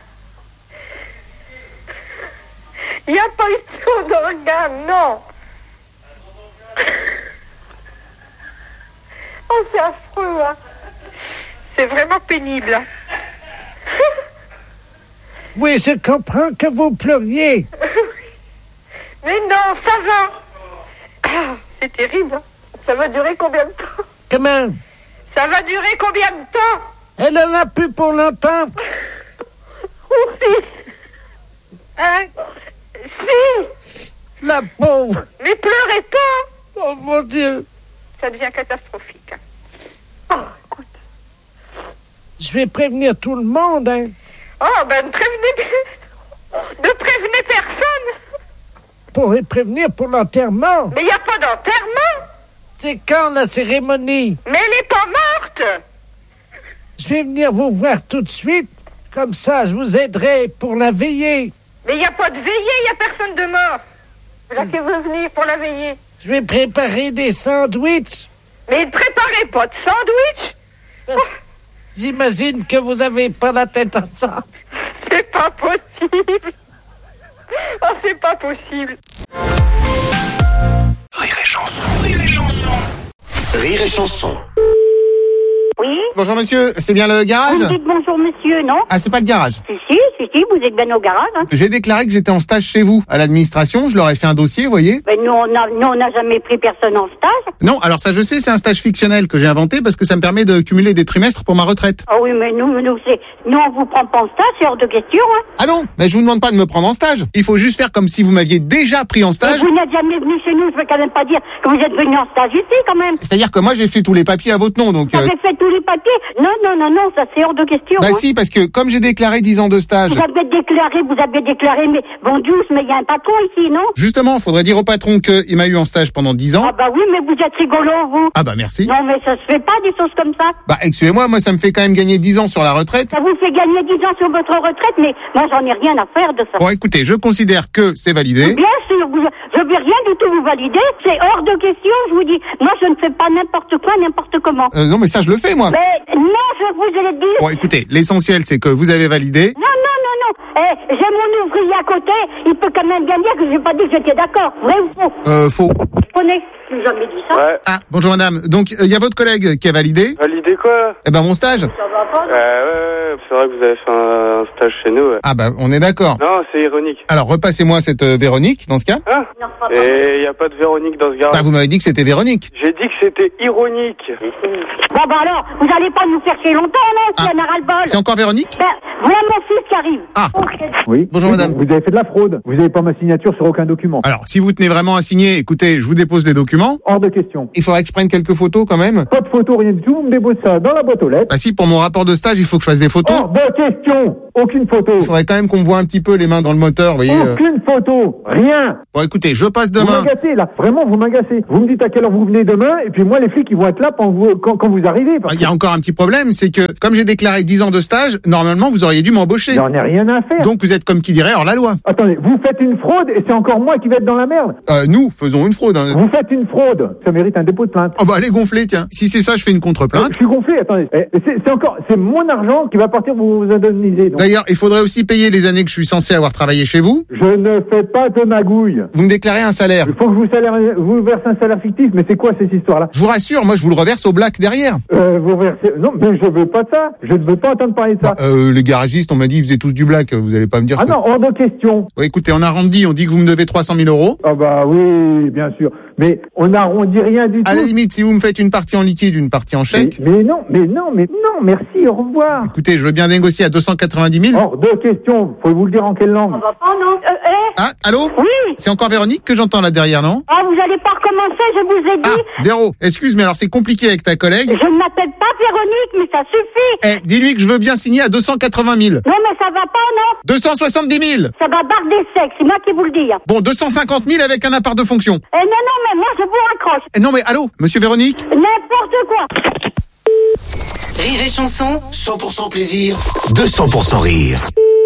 Il n'y a pas eu de don d'organes, non. Oh, c'est affreux, hein. C'est vraiment pénible. hein. Oui, je comprends que vous pleuriez. Mais non, ça va. Ah, c'est terrible. hein. Ça va durer combien de temps? Comment? Ça va durer combien de temps? Elle en a plus pour longtemps. Oui. Hein? Si. La pauvre. Mais pleurez pas. Oh mon Dieu. Ça devient catastrophique. hein. Oh, Je vais prévenir tout le monde, hein. oh ben ne prévenez, ne prévenez personne. Pour les prévenir pour l'enterrement. Mais il n'y a pas d'enterrement. C'est quand la cérémonie? Mais elle n'est pas morte. Je vais venir vous voir tout de suite. Comme ça, je vous aiderai pour la veillée. Mais il n'y a pas de veillée, il n'y a personne de mort. Là qui veut venir pour la veillée. Je vais préparer des sandwichs. Mais ne préparez pas de sandwich. J'imagine que vous avez pas la tête à ça. C'est pas possible. Oh, c'est pas possible. Rire et chanson, rire et chanson. Rire et chanson. Oui? Bonjour monsieur, c'est bien le garage? Vous me dites bonjour monsieur, non? Ah, c'est pas le garage. Si, si, si, si, vous êtes bien au garage. Hein. J'ai déclaré que j'étais en stage chez vous, à l'administration, je leur ai fait un dossier, vous voyez? Mais nous, on a- nous, on n'a jamais pris personne en stage. Non, alors ça je sais, c'est un stage fictionnel que j'ai inventé parce que ça me permet de cumuler des trimestres pour ma retraite. Ah oui, mais nous, nous, c'est, nous, on vous prend pas en stage, c'est hors de question, hein. Ah non, mais je vous demande pas de me prendre en stage. Il faut juste faire comme si vous m'aviez déjà pris en Mais stage. vous n'êtes jamais venu chez nous, je peux quand même pas dire que vous êtes venu en stage ici, quand même. C'est-à-dire que moi j'ai fait tous les papiers à votre nom, donc... Vous euh, avez fait tous les papiers. Non, non, non, non, ça c'est hors de question. Bah hein. si, parce que comme j'ai déclaré dix ans de stage... Vous avez déclaré, vous avez déclaré, mais bon, douce, mais il y a un patron ici, non? Justement, faudrait dire au patron qu'il m'a eu en stage pendant dix ans. Ah bah oui, mais vous êtes rigolo, vous. Ah bah merci. Non, mais ça se fait pas des choses comme ça. Bah excusez-moi, moi ça me fait quand même gagner dix ans sur la retraite. Ça vous fait gagner dix ans sur votre retraite, mais moi j'en ai rien à faire de ça. Bon écoutez, je considère que c'est validé. Bien sûr, vous, je vais rien du tout vous valider. C'est hors de question, je vous dis. Moi, je ne fais pas n'importe quoi, n'importe comment. Euh, non mais ça je le fais moi. Mais non, je vous ai dit. Bon écoutez, l'essentiel c'est que vous avez validé. Non, non, non, non. Eh, j'ai mon ouvrier à côté. Il peut quand même bien dire que j'ai pas dit que j'étais d'accord. Vrai ou faux? Euh, faux. Prenez. Je n'ai jamais dit ça. Ouais. Ah, bonjour madame. Donc, il euh, y a votre collègue qui a validé. Validé quoi? Eh ben, mon stage. Ça va pas, non? Euh, ouais, ouais, c'est vrai que vous avez fait un, un stage chez nous. Ouais. Ah bah, on est d'accord. Non, c'est ironique. Alors, repassez-moi cette euh, Véronique, dans ce cas. Hein? Non, pas pas. Et il n'y a pas de Véronique dans ce garage. Bah, vous m'avez dit que c'était Véronique. J'ai dit que c'était ironique. Bon, bah alors, vous allez pas nous faire chier longtemps, non? Ah. C'est un ras-le-bol. C'est encore Véronique? Ben, voilà mon fils qui arrive. Ah. Oui. Bonjour madame. Vous avez fait de la fraude. Vous n'avez pas ma signature sur aucun document. Alors, si vous tenez vraiment à signer, écoutez, je vous dépose les documents. Hors de question. Il faudrait que je prenne quelques photos quand même. Pas de photo, rien du tout. Vous me déposez ça dans la boîte aux lettres. Bah si, pour mon rapport de stage, il faut que je fasse des photos. Hors de question. Aucune photo. Il faudrait quand même qu'on me voit un petit peu les mains dans le moteur, vous voyez. euh. Aucune photo. Rien. Bon, écoutez, je passe Vous demain. m'agacez, là. Vraiment, vous m'agacez. Vous me dites à quelle heure vous venez demain, et puis moi, les flics, ils vont être là quand vous, quand, quand vous arrivez. parce Il y a encore un petit problème, c'est que comme j'ai déclaré dix ans de stage, normalement, vous auriez dû m'embaucher. J'en ai rien à faire. Donc vous êtes comme qui dirait hors la loi. Attendez, vous faites une fraude, et c'est encore moi qui vais être dans la merde. Euh, nous faisons une fraude. Hein. Vous faites une fraude. Ça mérite un dépôt de plainte. Oh bah allez gonfler, tiens. Si c'est ça, je fais une contre-plainte. Je suis gonflé, attendez. Eh, C'est c'est encore, c'est mon argent qui va partir pour vous indemniser. donc. D'ailleurs, il faudrait aussi payer les années que je suis censé avoir travaillé chez vous. Je ne fais pas de magouille. Vous me déclarez un salaire. Il faut que je vous, salaire, vous verse un salaire fictif, mais c'est quoi cette histoire-là? Je vous rassure, moi je vous le reverse au black derrière. Euh, vous versez... Non, mais je veux pas de ça. Je ne veux pas entendre parler de ça. Bah, euh, les garagistes, on m'a dit, ils faisaient tous du black. Vous allez pas me dire Ah que... non, hors de question. Ouais, écoutez, on arrondit, on dit que vous me devez trois cent mille euros. Ah bah oui, bien sûr. Mais on n'arrondit rien du À tout. la limite, si vous me faites une partie en liquide, une partie en chèque. Mais, mais non, mais non, mais non, merci, au revoir. Écoutez, je veux bien négocier à deux cent quatre-vingt-dix mille. Hors de question. Faut vous le dire en quelle langue? Ça va pas, non? Euh, eh? Ah, allô? Oui. C'est encore Véronique que j'entends là derrière, non? Ah, vous allez pas recommencer, je vous ai dit. Ah, Véro, excuse, mais alors c'est compliqué avec ta collègue. Je ne m'appelle pas Véronique, mais ça suffit. Eh, dis-lui que je veux bien signer à deux cent quatre-vingt mille. Non, mais ça va pas, non? deux cent soixante-dix mille. Ça va barre des secs, c'est moi qui vous le dis. Bon, deux cent cinquante mille avec un appart de fonction. Eh non, non, mais moi, je vous raccroche. Eh non, mais allô, monsieur Véronique? N'importe quoi. Rire et chanson, cent pour cent plaisir, deux cents pour cent rire.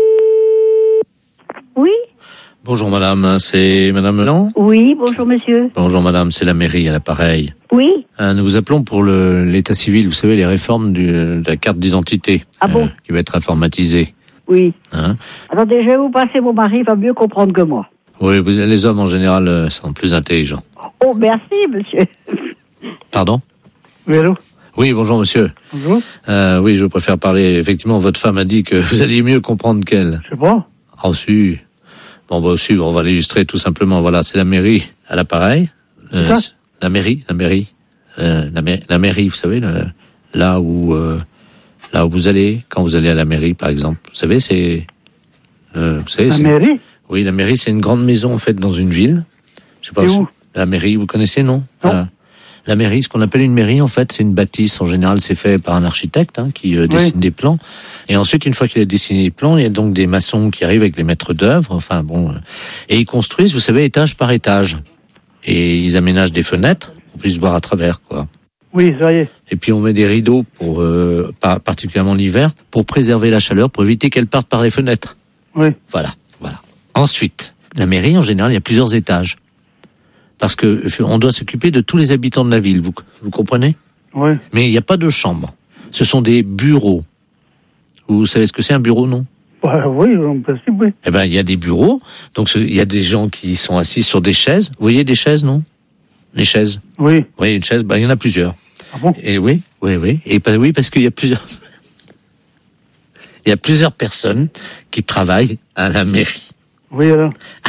Oui? Bonjour madame, c'est madame Melan? Oui, bonjour monsieur. Bonjour madame, c'est la mairie à l'appareil. Oui? Euh, nous vous appelons pour le, l'état civil, vous savez, les réformes du, de la carte d'identité. Ah bon? Qui va être informatisée. Oui. Hein? Attendez, je vais vous passer mon mari, il va mieux comprendre que moi. Oui, vous, les hommes en général euh, sont plus intelligents. Oh, merci monsieur. Pardon? Oui, allô? Oui, bonjour monsieur. Bonjour. Euh, oui, je préfère parler. Effectivement, votre femme a dit que vous alliez mieux comprendre qu'elle. Je sais pas. Ah, oh, si. Bon, bah, si, on va l'illustrer tout simplement. Voilà, c'est la mairie à l'appareil. Euh, C'est ça? la mairie, la mairie. Euh, la, ma- la mairie, vous savez, le, là où euh, là où vous allez, quand vous allez à la mairie, par exemple. Vous savez, c'est... Euh, vous savez, La c'est- mairie? Oui, la mairie, c'est une grande maison, en fait, dans une ville. Je sais pas C'est si- où? La mairie, vous connaissez, non? Non. Euh, la mairie, ce qu'on appelle une mairie, en fait, c'est une bâtisse. En général, c'est fait par un architecte hein, qui euh, dessine Oui. des plans. Et ensuite, une fois qu'il a dessiné les plans, il y a donc des maçons qui arrivent avec les maîtres d'œuvre. Enfin bon, euh, et ils construisent, vous savez, étage par étage. Et ils aménagent des fenêtres pour qu'on puisse voir à travers, quoi. Oui, ça y est. Et puis on met des rideaux pour, euh, par- particulièrement l'hiver, pour préserver la chaleur, pour éviter qu'elle parte par les fenêtres. Oui. Voilà, voilà. Ensuite, la mairie, en général, il y a plusieurs étages. Parce que euh, on doit s'occuper de tous les habitants de la ville, vous, vous comprenez? Oui. Mais il n'y a pas de chambre. Ce sont des bureaux. Vous savez ce que c'est un bureau, non? Bah, oui, en principe, oui. Eh ben, il y a des bureaux. Donc, ce- il y a des gens qui sont assis sur des chaises. Vous voyez des chaises, non? Les chaises. Oui. Oui, une chaise, ben, il y en a plusieurs. Ah bon? Et oui, oui, oui. Et pas- oui, parce qu'il y a plusieurs. Il y a plusieurs personnes qui travaillent à la mairie. Oui, alors?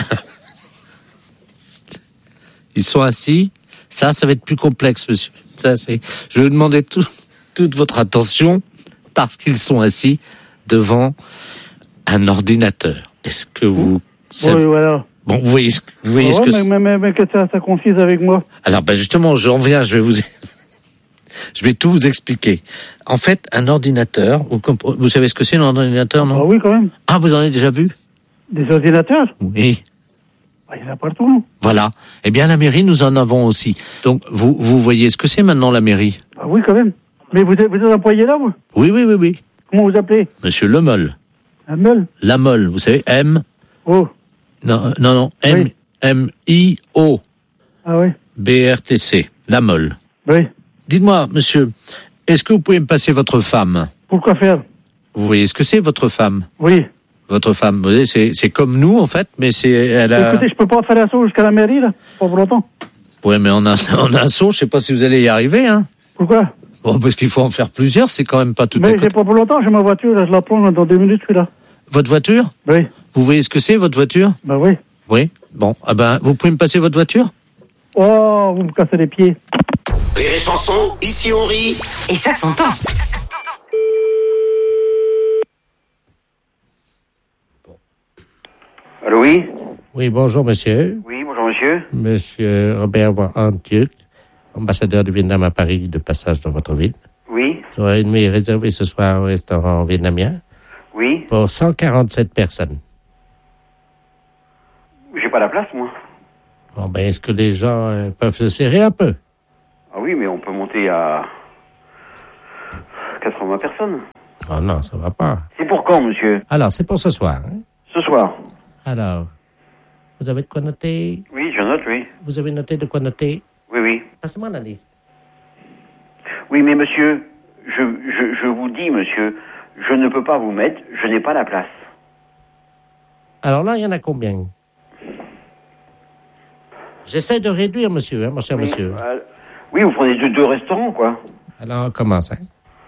Ils sont assis. Ça, ça va être plus complexe, monsieur. Ça, c'est. Je vais vous demander tout- toute votre attention parce qu'ils sont assis devant un ordinateur. Est-ce que vous savez... Oui, voilà. Bon, vous voyez ce que, vous voyez Ah ce ouais, que mais, c'est. mais, mais, mais que ça, ça confise avec moi. Alors, ben justement, j'en viens, je vais vous, je vais tout vous expliquer. En fait, un ordinateur, vous, comp- vous savez ce que c'est un ordinateur, non? Ah oui, quand même. Ah, vous en avez déjà vu? Des ordinateurs? Oui. Ah, il y en a partout, non? Voilà. Eh bien, la mairie, nous en avons aussi. Donc, vous, vous voyez ce que c'est maintenant, la mairie? Ah oui, quand même. Mais vous êtes, vous êtes employé là, vous? Oui, oui, oui, oui. Comment vous appelez? Monsieur Lemol. Un meule? Lamol, vous savez, M. Oh. Non, non, non, M, M, I, O. Ah oui? B, R, T, C. Lamol. Oui. Dites-moi, monsieur, est-ce que vous pouvez me passer votre femme? Pourquoi faire? Vous voyez ce que c'est, votre femme? Oui. Votre femme, vous voyez, c'est, c'est comme nous, en fait, mais c'est, elle a... Écoutez, je peux pas faire ça jusqu'à la mairie, là, pas pour longtemps. Ouais, mais en un, en un saut, je sais pas si vous allez y arriver, hein. Pourquoi? Bon, parce qu'il faut en faire plusieurs, c'est quand même pas tout à Mais côté. c'est pas pour longtemps, j'ai ma voiture, là, je la prends dans deux minutes, je suis là. Votre voiture? Oui. Vous voyez ce que c'est, votre voiture? Bah oui. Oui. Bon, ah ben, vous pouvez me passer votre voiture? Oh, vous me cassez les pieds. Rire et chanson, ici on rit. Et ça s'entend. Allô, oui? Oui, bonjour monsieur. Oui, bonjour monsieur. Monsieur Robert Van-Antuc, ambassadeur du Vietnam à Paris, de passage dans votre ville. Oui. J'aurais une nuit réservée ce soir au restaurant vietnamien. Oui. Pour cent quarante-sept personnes. J'ai pas la place, moi. Bon, ben, est-ce que les gens euh, peuvent se serrer un peu? Ah oui, mais on peut monter à quatre-vingts personnes. Oh non, ça va pas. C'est pour quand, monsieur? Alors, c'est pour ce soir. Hein? Ce soir. Alors, vous avez de quoi noter? Oui, je note, oui. Vous avez noté de quoi noter? Oui, oui. Passez-moi la liste. Oui, mais monsieur, je, je, je vous dis, monsieur, je ne peux pas vous mettre, je n'ai pas la place. Alors là, il y en a combien? J'essaie de réduire, monsieur, hein, mon cher oui, monsieur. Euh, oui, vous prenez deux, deux restaurants, quoi. Alors, on commence. Hein.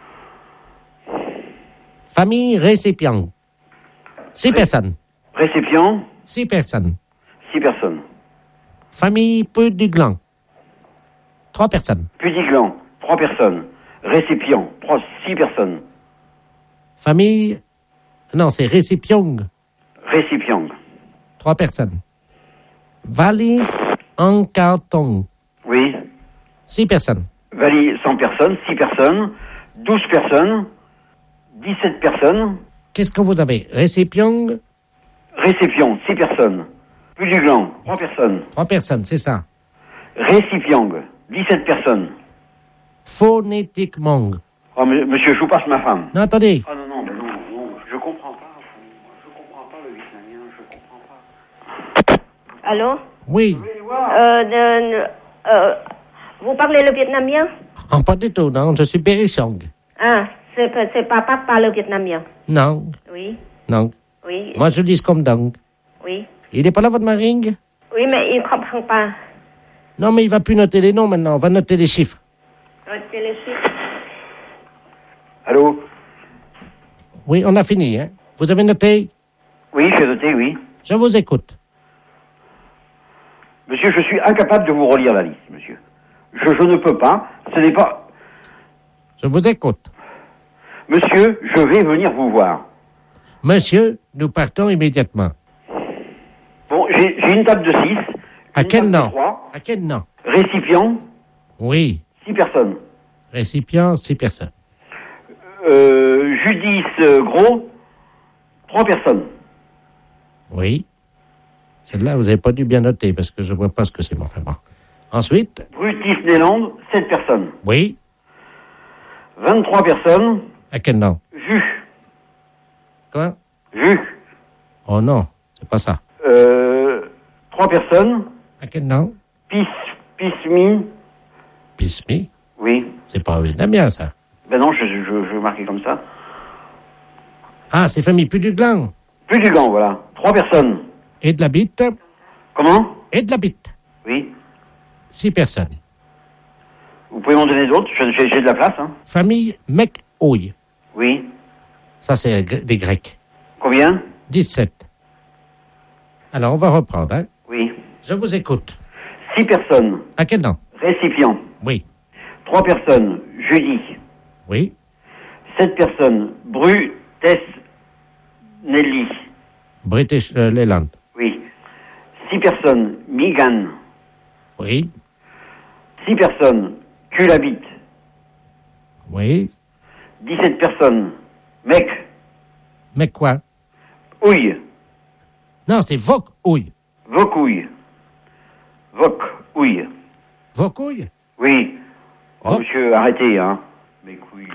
Famille récipient. Six Ré- personnes. Récipient. Six personnes. Six personnes. Famille peu du gland. Trois personnes. Pudiglan, trois personnes. Récipient, trois, six personnes. Famille... Non, c'est récipient. Récipient. Trois personnes. Valise en carton. Oui. Six personnes. Valise cent personnes, six personnes, douze personnes, dix-sept personnes. Qu'est-ce que vous avez? Récipient? Récipient, six personnes. Pudiglan, trois personnes. Trois personnes, c'est ça. Récipient, dix-sept personnes. Phonétiquement. Oh, m- monsieur, je vous passe ma femme. Non, attendez. Ah non, non, non, non, je comprends pas. Je comprends pas le vietnamien, je comprends pas. Allô? Oui. Euh, de- euh, vous parlez le vietnamien? Oh, pas du tout, non. Je suis Bérissong. Ah, c'est, c'est papa qui parle le vietnamien. Non. Oui, Non. oui, Moi, je dis comme donc. oui. Il n'est pas là, votre maring? Oui, mais il ne comprend pas. Non, mais il va plus noter les noms maintenant. On va noter les chiffres. Notez les chiffres. Allô? Oui, on a fini, hein? Vous avez noté? Oui, j'ai noté, oui. Je vous écoute. Monsieur, je suis incapable de vous relire la liste, monsieur. Je, je ne peux pas. Ce n'est pas... Je vous écoute. Monsieur, je vais venir vous voir. Monsieur, nous partons immédiatement. Bon, j'ai, j'ai une table de six. À une quel table de nom? trois, À quel nom? Récipient, Oui. six personnes. Récipient, six personnes. Euh, Judice euh, Gros, trois personnes. Oui. Celle-là, vous n'avez pas dû bien noter parce que je ne vois pas ce que c'est, mon frère. Bon. Ensuite? Brutus Néland, sept personnes. Oui. vingt-trois personnes. À quel nom? Vu. Quoi? Vu. Oh non, c'est pas ça. Euh, trois personnes. À quel nom? Pis, Pismi. Pismi? Oui. C'est pas vietnamien, ça. Ben non, je, je, je vais marquer comme ça. Ah, c'est famille plus du gland. Plus du gant, voilà. Trois personnes. Et de la bite? Comment? Et de la bite. Oui. Six personnes. Vous pouvez m'en donner d'autres? J'ai, j'ai- j'ai de la place, hein. Famille Mec-Ouille. Oui. Ça, c'est gr- des Grecs. Combien? dix-sept. Alors, on va reprendre, hein? Oui. Je vous écoute. Six personnes. À quel nom? Récipient. Oui. Trois personnes. Judy. Oui. Sept personnes. Bru, Tess, Nelly. British euh, Leyland. Oui. Six personnes. Migan. Oui. Six personnes. Culabit. Oui. Dix-sept personnes. Mec. Mais quoi? Ouille. Non, c'est Voc-Ouille. Vocouille. Voc. Ouille. Vocouille? Oui. Oh, Voc- monsieur, arrêtez, hein. Mes couilles.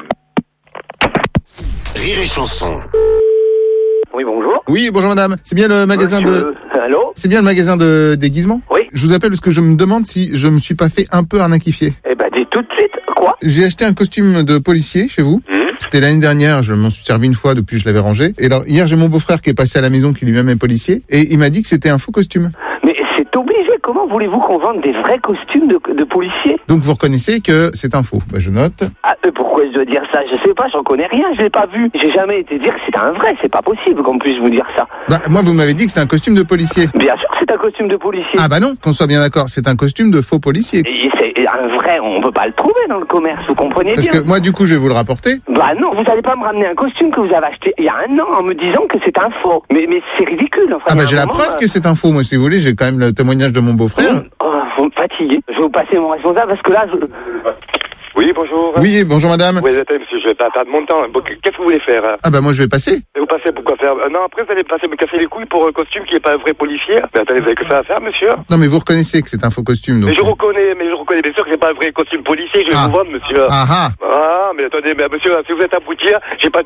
Rire et chanson. Oui, bonjour. Oui, bonjour madame. C'est bien le magasin de... Monsieur, allô? C'est bien le magasin de déguisement? Oui. Je vous appelle parce que je me demande si je me suis pas fait un peu arnaquifier. Eh ben, dis tout de suite. Quoi? J'ai acheté un costume de policier chez vous. Hum C'était l'année dernière, je m'en suis servi une fois, depuis je l'avais rangé. Et alors, hier, j'ai mon beau-frère qui est passé à la maison, qui lui-même est policier, et il m'a dit que c'était un faux costume. Mais c'est êtes obligé. Comment voulez-vous qu'on vende des vrais costumes de, de policiers? Donc vous reconnaissez que c'est un faux. Bah, je note. Ah, euh, pourquoi je dois dire ça? Je sais pas, j'en connais rien, je l'ai pas vu. J'ai jamais été dire que c'était un vrai, c'est pas possible qu'on puisse vous dire ça. Bah, moi, vous m'avez dit que c'est un costume de policier. Bien sûr, c'est un costume de policier. Ah bah non, qu'on soit bien d'accord, c'est un costume de faux policier. Et c'est un vrai, on peut pas le trouver dans le commerce, vous comprenez Parce bien. que moi, du coup, je vais vous le rapporter. Bah non, vous allez pas me ramener un costume que vous avez acheté il y a un an en me disant que c'est un faux. Mais, mais c'est ridicule. Enfin, ah bah j'ai la preuve euh... que c'est un faux, moi, si vous voulez, j'ai quand même le témoignage de mon beau-frère. Mmh. Oh, vous me fatiguez. Je vais vous passer mon responsable parce que là, je... Oui, bonjour. Oui, bonjour madame. Oui, attendez, monsieur, je vais pas perdre mon temps. Qu'est-ce que vous voulez faire? Ah bah moi je vais passer. Et vous passez pourquoi faire? euh, Non, après vous allez passer me casser les couilles pour un costume qui est pas un vrai policier. Mais attendez, vous avez que ça à faire, monsieur? Non, mais vous reconnaissez que c'est un faux costume, donc. Mais je reconnais, mais je reconnais bien sûr que c'est pas un vrai costume policier, je vais ah. vous vendre, monsieur. Ah ah. Ah, mais attendez, mais monsieur, si vous êtes abruti, j'ai pas